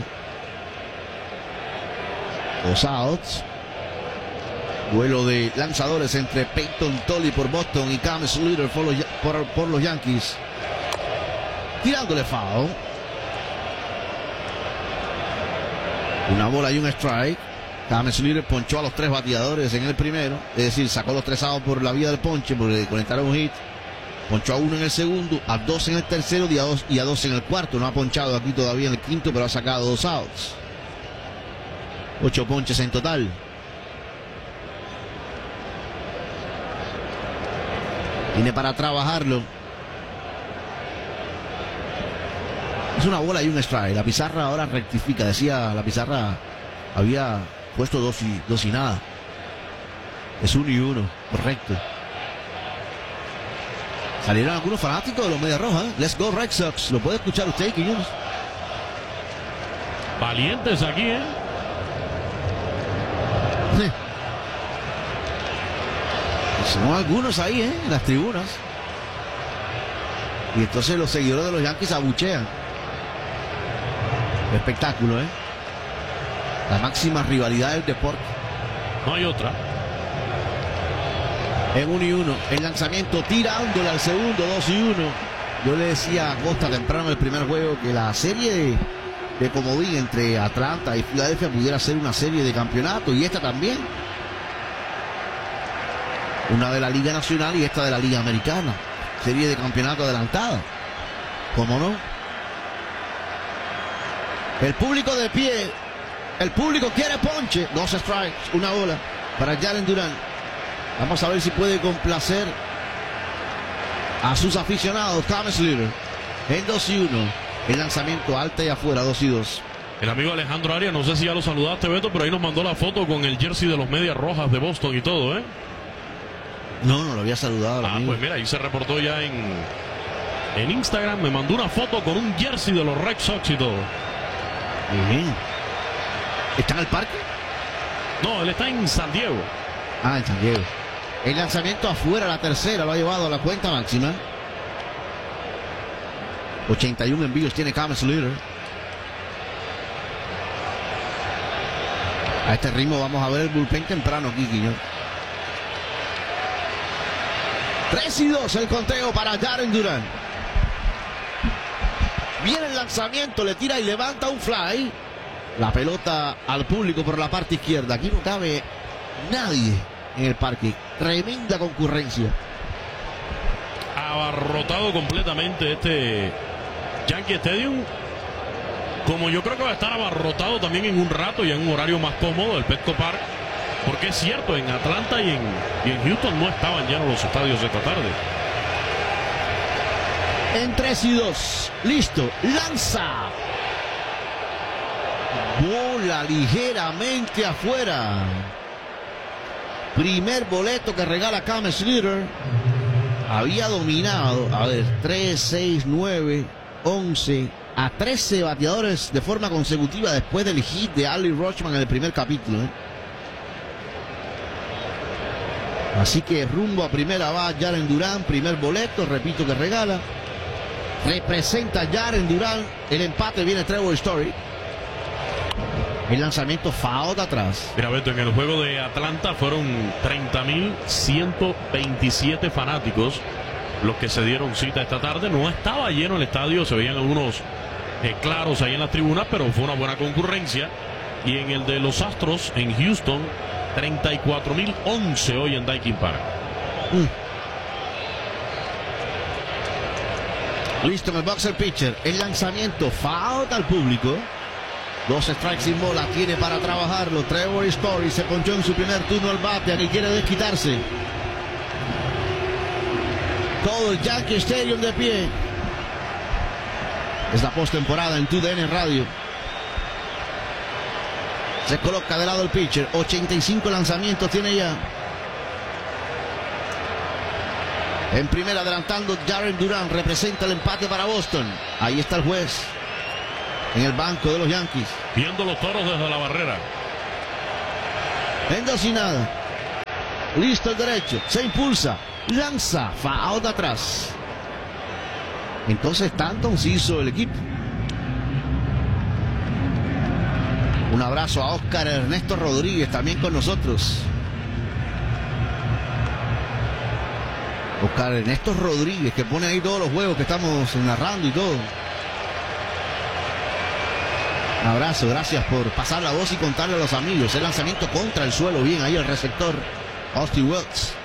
Dos outs. Duelo de lanzadores entre Peyton Tolly por Boston y Cam Slater por los, por, por los Yankees. Tirándole foul. Una bola y un strike. Cam Slater ponchó a los tres bateadores en el primero. Es decir, sacó los tres outs por la vía del ponche porque conectaron un hit. Ponchó a uno en el segundo, a dos en el tercero y a dos, y a dos en el cuarto. No ha ponchado aquí todavía en el quinto, pero ha sacado dos outs. Ocho ponches en total. Tiene para trabajarlo. Es una bola y un strike. La pizarra ahora rectifica. Decía, la pizarra había puesto dos y, dos y nada. Es uno y uno. Correcto. Salieron algunos fanáticos de los Medias Rojas. Let's go Red Sox. ¿Lo puede escuchar usted, Quiñones? Valientes aquí, ¿eh? Sí. Son algunos ahí, ¿eh? En las tribunas. Y entonces los seguidores de los Yankees abuchean. Espectáculo, ¿eh? La máxima rivalidad del deporte. No hay otra. En uno y uno. El lanzamiento tirándole al segundo, dos y uno. Yo le decía a Costa temprano en el primer juego que la serie de, de comodín entre Atlanta y Filadelfia pudiera ser una serie de campeonato, y esta también. Una de la Liga Nacional y esta de la Liga Americana. Serie de campeonato adelantada. ¿Cómo no? El público de pie. El público quiere ponche. Dos strikes, una bola para Jaren Duran. Vamos a ver si puede complacer a sus aficionados. Cam Slater en dos y uno. El lanzamiento alta y afuera, dos y dos. El amigo Alejandro Arias, no sé si ya lo saludaste, Beto, pero ahí nos mandó la foto con el jersey de los Medias Rojas de Boston y todo, ¿eh? No, no lo había saludado. Ah, amigo. Pues mira, ahí se reportó ya en, en Instagram. Me mandó una foto con un jersey de los Red Sox y todo. Bien. ¿Está en el parque? No, él está en San Diego. Ah, en San Diego. El lanzamiento afuera, la tercera, lo ha llevado a la cuenta máxima. ochenta y uno envíos tiene Cam Slater. A este ritmo vamos a ver el bullpen temprano aquí, Quiñón. tres y dos el conteo para Jaren Duran. Viene el lanzamiento, le tira y levanta un fly. La pelota al público por la parte izquierda. Aquí no cabe nadie en el parque. Tremenda concurrencia. Abarrotado completamente este Yankee Stadium. Como yo creo que va a estar abarrotado también en un rato y en un horario más cómodo el Petco Park. Porque es cierto, en Atlanta y en, y en Houston no estaban llenos los estadios esta tarde. En tres y dos. Listo. Lanza. Bola ligeramente afuera. Primer boleto que regala Cam Slater. Había dominado, a ver, tres, seis, nueve, once, a trece bateadores de forma consecutiva después del hit de Adley Rutschman en el primer capítulo, ¿eh? Así que rumbo a primera va Jaren Duran, primer boleto, repito que regala. Representa Jaren Duran, el empate viene Trevor Story. El lanzamiento foul de atrás. Mira, Beto, en el juego de Atlanta fueron treinta mil ciento veintisiete fanáticos los que se dieron cita esta tarde. No estaba lleno el estadio, se veían algunos eh, claros ahí en las tribunas, pero fue una buena concurrencia. Y en el de los Astros en Houston, treinta y cuatro mil once hoy en Daikin Park. Mm. Listo en el boxer pitcher. El lanzamiento foul al público. Dos strikes sin bola, tiene para trabajarlo. Trevor Story se ponchó en su primer turno al bate, aquí quiere desquitarse. Todo el Yankee Stadium de pie. Es la postemporada en T D N Radio. Se coloca de lado el pitcher. ochenta y cinco lanzamientos tiene ya. En primera adelantando Jarren Duran. Representa el empate para Boston. Ahí está el juez. En el banco de los Yankees. Viendo los toros desde la barrera. En dos y nada. Listo el derecho. Se impulsa. Lanza. Foul de atrás. Entonces Stanton se hizo el equipo. Un abrazo a Oscar Ernesto Rodríguez, también con nosotros. Oscar Ernesto Rodríguez, que pone ahí todos los juegos que estamos narrando y todo. Un abrazo, gracias por pasar la voz y contarle a los amigos. El lanzamiento contra el suelo, bien ahí el receptor Austin Wells.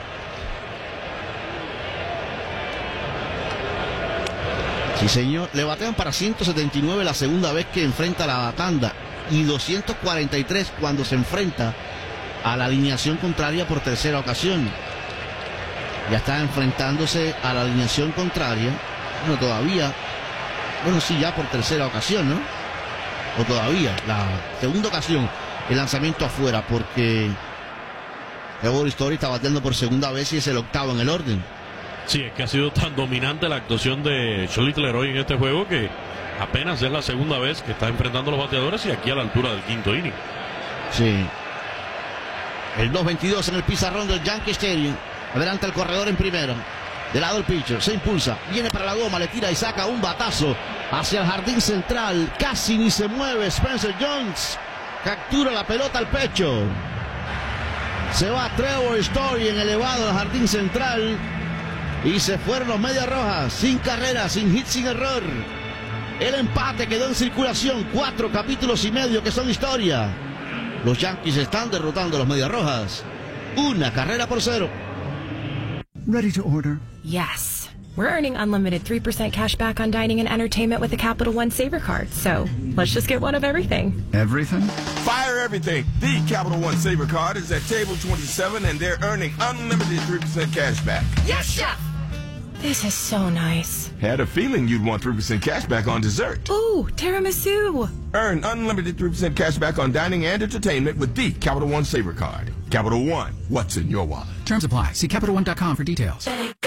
Sí, señor. Le batean para ciento setenta y nueve la segunda vez que enfrenta la tanda. Y doscientos cuarenta y tres cuando se enfrenta a la alineación contraria por tercera ocasión. Ya está enfrentándose a la alineación contraria. Bueno, todavía. Bueno, sí, ya por tercera ocasión, ¿no? O todavía. La segunda ocasión. El lanzamiento afuera porque Trevor Story está bateando por segunda vez y es el octavo en el orden. Sí, es que ha sido tan dominante la actuación de Charlie Leroy en este juego que apenas es la segunda vez que está enfrentando a los bateadores y aquí a la altura del quinto inning. Sí. El dos veintidós en el pizarrón del Yankee Stadium. Adelanta el corredor en primera. De lado el pitcher. Se impulsa. Viene para la goma. Le tira y saca un batazo hacia el jardín central. Casi ni se mueve Spencer Jones. Captura la pelota al pecho. Se va Trevor Story en elevado al jardín central. Y se fueron los Medias Rojas. Sin carrera, sin hit, sin error. El empate quedó en circulación. Cuatro capítulos y medio que son historia. Los Yankees están derrotando a los Medias Rojas. Una carrera por cero. Ready to order? Yes. We're earning unlimited three percent cash back on dining and entertainment with the Capital One Saver card. So let's just get one of everything. Everything? Fire everything. The Capital One Saver card is at table twenty-seven and they're earning unlimited three percent cash back. Yes, chef! This is so nice. Had a feeling you'd want three percent cash back on dessert. Ooh, tiramisu. Earn unlimited three percent cash back on dining and entertainment with the Capital One Saver card. Capital One, what's in your wallet? Terms apply. See Capital One dot com for details.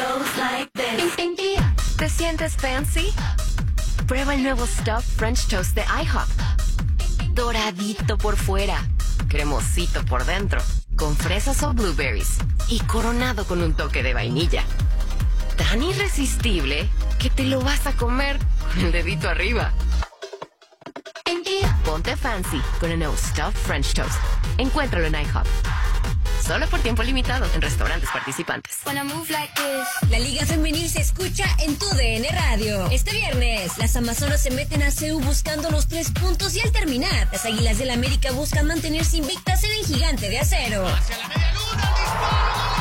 ¿Te sientes fancy? Prueba el nuevo Stuffed French Toast de IHOP. Doradito por fuera, cremosito por dentro, con fresas o blueberries y coronado con un toque de vainilla. Tan irresistible que te lo vas a comer con el dedito arriba. Ponte fancy con el nuevo Stuffed French Toast. Encuéntralo en IHOP. Solo por tiempo limitado en restaurantes participantes. La Liga Femenil se escucha en tu D N Radio. Este viernes, las Amazonas se meten a C U buscando los tres puntos y al terminar, las Águilas del América buscan mantenerse invictas en el Gigante de Acero. Hacia la media luna, el disparo.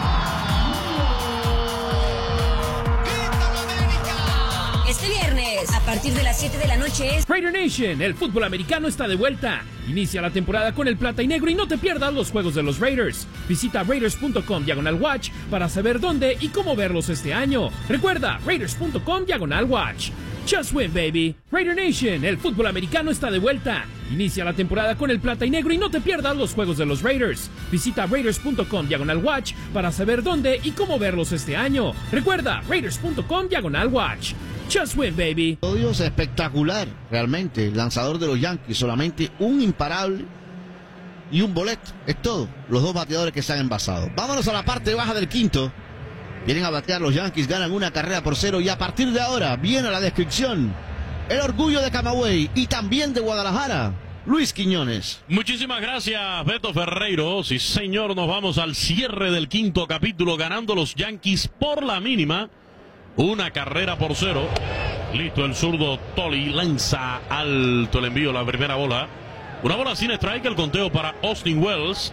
Este viernes, a partir de las siete de la noche es Raider Nation, el fútbol americano está de vuelta. Inicia la temporada con el plata y negro y no te pierdas los juegos de los Raiders. Visita raiders punto com diagonal watch para saber dónde y cómo verlos este año. Recuerda, raiders punto com diagonal watch. Just win, baby. Raider Nation, el fútbol americano está de vuelta. Inicia la temporada con el plata y negro y no te pierdas los juegos de los Raiders. Visita raiders punto com diagonal watch para saber dónde y cómo verlos este año. Recuerda, raiders punto com diagonal watch. Just win, baby. Es espectacular, realmente. El lanzador de los Yankees, solamente un imparable y un boleto. Es todo. Los dos bateadores que se han envasado. Vámonos a la parte baja del quinto. Vienen a batear los Yankees, ganan una carrera por cero y a partir de ahora viene la descripción. El orgullo de Camagüey y también de Guadalajara. Luis Quiñones. Muchísimas gracias, Beto Ferreiro. Sí, señor, nos vamos al cierre del quinto capítulo, ganando los Yankees por la mínima. Una carrera por cero. Listo el zurdo Tolly. Lanza alto el envío, la primera bola. Una bola sin strike, el conteo para Austin Wells.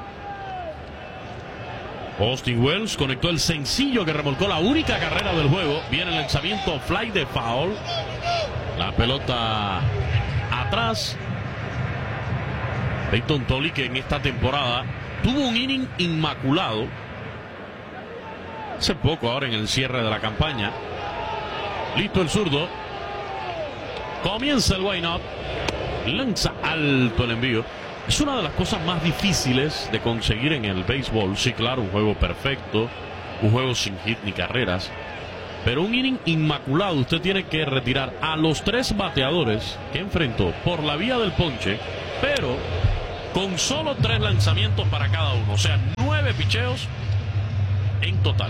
Austin Wells conectó el sencillo que remolcó la única carrera del juego. Viene el lanzamiento fly de foul. La pelota atrás. Peyton Tolly, que en esta temporada tuvo un inning inmaculado. Hace poco, ahora en el cierre de la campaña. Listo el zurdo. Comienza el why not. Lanza alto el envío. Es una de las cosas más difíciles de conseguir en el béisbol. Sí, claro, un juego perfecto, un juego sin hit ni carreras. Pero un inning inmaculado, usted tiene que retirar a los tres bateadores que enfrentó por la vía del ponche, pero con solo tres lanzamientos para cada uno. O sea, nueve picheos en total.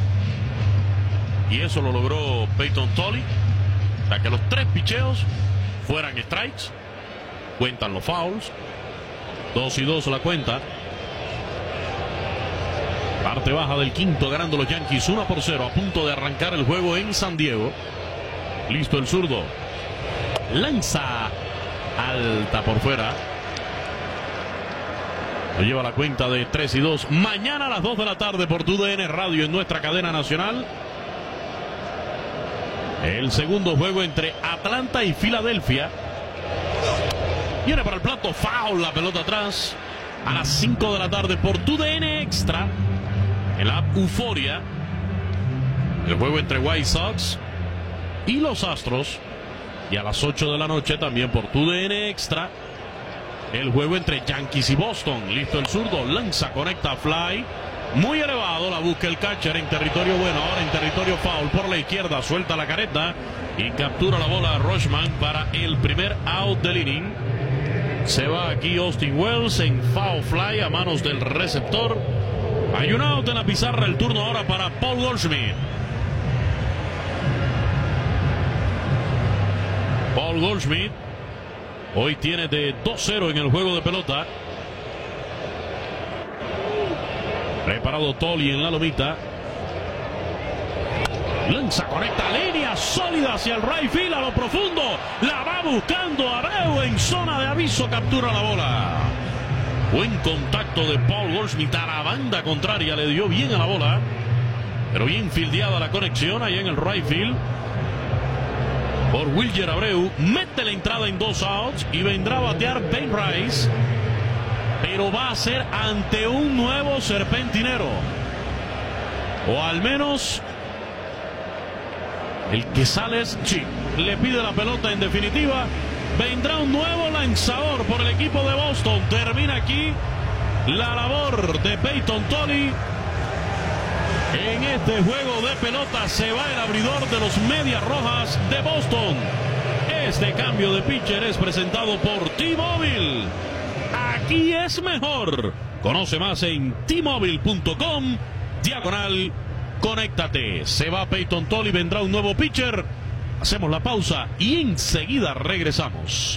Y eso lo logró Peyton Tolly. Para que los tres picheos fueran strikes. Cuentan los fouls. Dos y dos la cuenta. Parte baja del quinto, ganando los Yankees uno por cero. A punto de arrancar el juego en San Diego. Listo el zurdo. Lanza alta por fuera. Lo lleva la cuenta de tres y dos. Mañana a las dos de la tarde por tu D N Radio en nuestra cadena nacional. El segundo juego entre Atlanta y Filadelfia. Viene para el plato, foul, la pelota atrás. A las cinco de la tarde por tu D N Extra. En la Euforia. El juego entre White Sox y los Astros. Y a las ocho de la noche también por tu D N Extra. El juego entre Yankees y Boston. Listo el zurdo, lanza, conecta, fly. Muy elevado, la busca el catcher en territorio bueno. Ahora en territorio foul por la izquierda. Suelta la careta y captura la bola a Rutschman para el primer out del inning. Se va aquí Austin Wells en foul fly a manos del receptor. Hay un out en la pizarra. El turno ahora para Paul Goldschmidt. Paul Goldschmidt hoy tiene de dos cero en el juego de pelota. Preparado Tolly en la lomita. Lanza, conecta, línea sólida hacia el right field a lo profundo. La va buscando Abreu en zona de aviso. Captura la bola. Buen contacto de Paul Goldschmidt a la banda contraria. Le dio bien a la bola. Pero bien fildeada la conexión ahí en el right field. Por Wilyer Abreu. Mete la entrada en dos outs. Y vendrá a batear Ben Rice. Pero va a ser ante un nuevo serpentinero. O al menos el que sale es Chip. Le pide la pelota en definitiva. Vendrá un nuevo lanzador por el equipo de Boston. Termina aquí la labor de Peyton Tolly. En este juego de pelota se va el abridor de los Medias Rojas de Boston. Este cambio de pitcher es presentado por T-Mobile. Aquí es mejor. Conoce más en T Mobile punto com. Diagonal, conéctate. Se va Peyton Tolly, vendrá un nuevo pitcher. Hacemos la pausa y enseguida regresamos.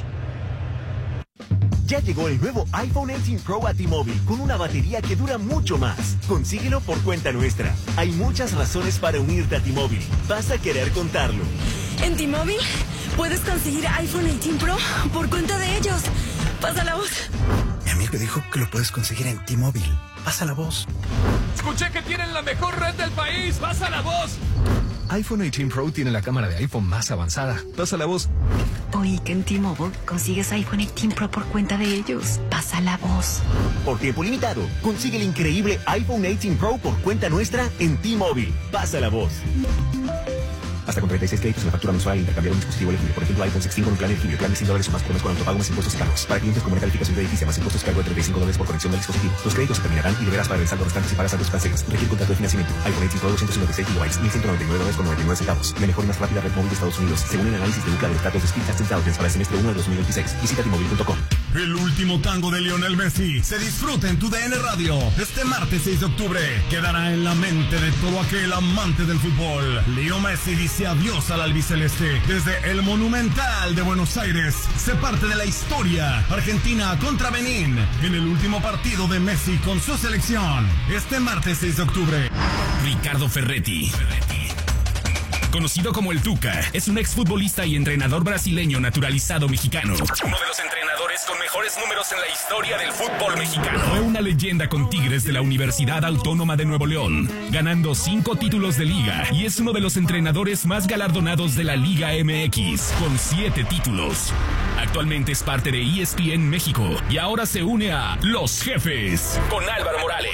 Ya llegó el nuevo iPhone dieciocho Pro a T-Mobile con una batería que dura mucho más. Consíguelo por cuenta nuestra. Hay muchas razones para unirte a T-Mobile. Vas a querer contarlo. En T-Mobile puedes conseguir iPhone dieciocho Pro por cuenta de ellos. Pasa la voz. Mi amigo dijo que lo puedes conseguir en T-Mobile. Pasa la voz. Escuché que tienen la mejor red del país. Pasa la voz. iPhone dieciocho Pro tiene la cámara de iPhone más avanzada. Pasa la voz. Oí que en T-Mobile consigues iPhone dieciocho Pro por cuenta de ellos. Pasa la voz. Por tiempo limitado, consigue el increíble iPhone dieciocho Pro por cuenta nuestra en T-Mobile. Pasa la voz. Hasta con treinta y seis créditos en la factura mensual al intercambiar un dispositivo elegible. Por ejemplo, iPhone sexteen con un plan elegible. Plan de cien dólares o más por mes con autopago más impuestos y cargos. Para clientes con buena calificación crediticia más impuestos cargo de treinta y cinco dólares por conexión del dispositivo. Los créditos se terminarán y deberás pagar el saldo restante si pagas saldos financieros. Requiere contrato de financiamiento. iPhone dieciocho Pro doscientos cincuenta y seis gigabytes, mil ciento noventa y nueve dólares con noventa y nueve centavos. La mejor y más rápida red móvil de Estados Unidos, según el análisis de Luca de los datos de Speedtest Intelligence para el semestre uno de dos mil veintiséis. Visita T Mobile punto com. El último tango de Lionel Messi se disfruta en tu D N Radio. Este martes seis de octubre quedará en la mente de todo aquel amante del fútbol. Leo Messi dice adiós al albiceleste. Desde el Monumental de Buenos Aires se parte de la historia. Argentina contra Benín en el último partido de Messi con su selección. Este martes seis de octubre. Ricardo Ferretti. Conocido como el Tuca, es un exfutbolista y entrenador brasileño naturalizado mexicano. Uno de los entrenadores con mejores números en la historia del fútbol mexicano. Fue una leyenda con Tigres de la Universidad Autónoma de Nuevo León, ganando cinco títulos de liga, y es uno de los entrenadores más galardonados de la Liga M X, con siete títulos. Actualmente es parte de E S P N México y ahora se une a Los Jefes con Álvaro Morales.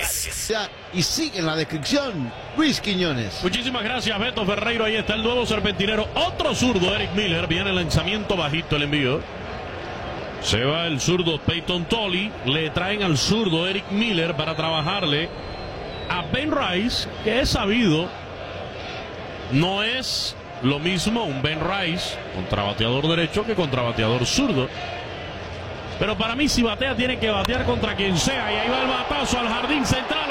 Gracias. Y sigue en la descripción Luis Quiñones. Muchísimas gracias, Beto Ferreiro. Ahí está el nuevo serpentinero. Otro zurdo, Eric Miller. Viene el lanzamiento bajito, el envío. Se va el zurdo Peyton Tolly. Le traen al zurdo Eric Miller para trabajarle a Ben Rice, que es sabido. No es lo mismo un Ben Rice contra bateador derecho que contra bateador zurdo. Pero para mí, si batea, tiene que batear contra quien sea. Y ahí va el batazo al jardín central.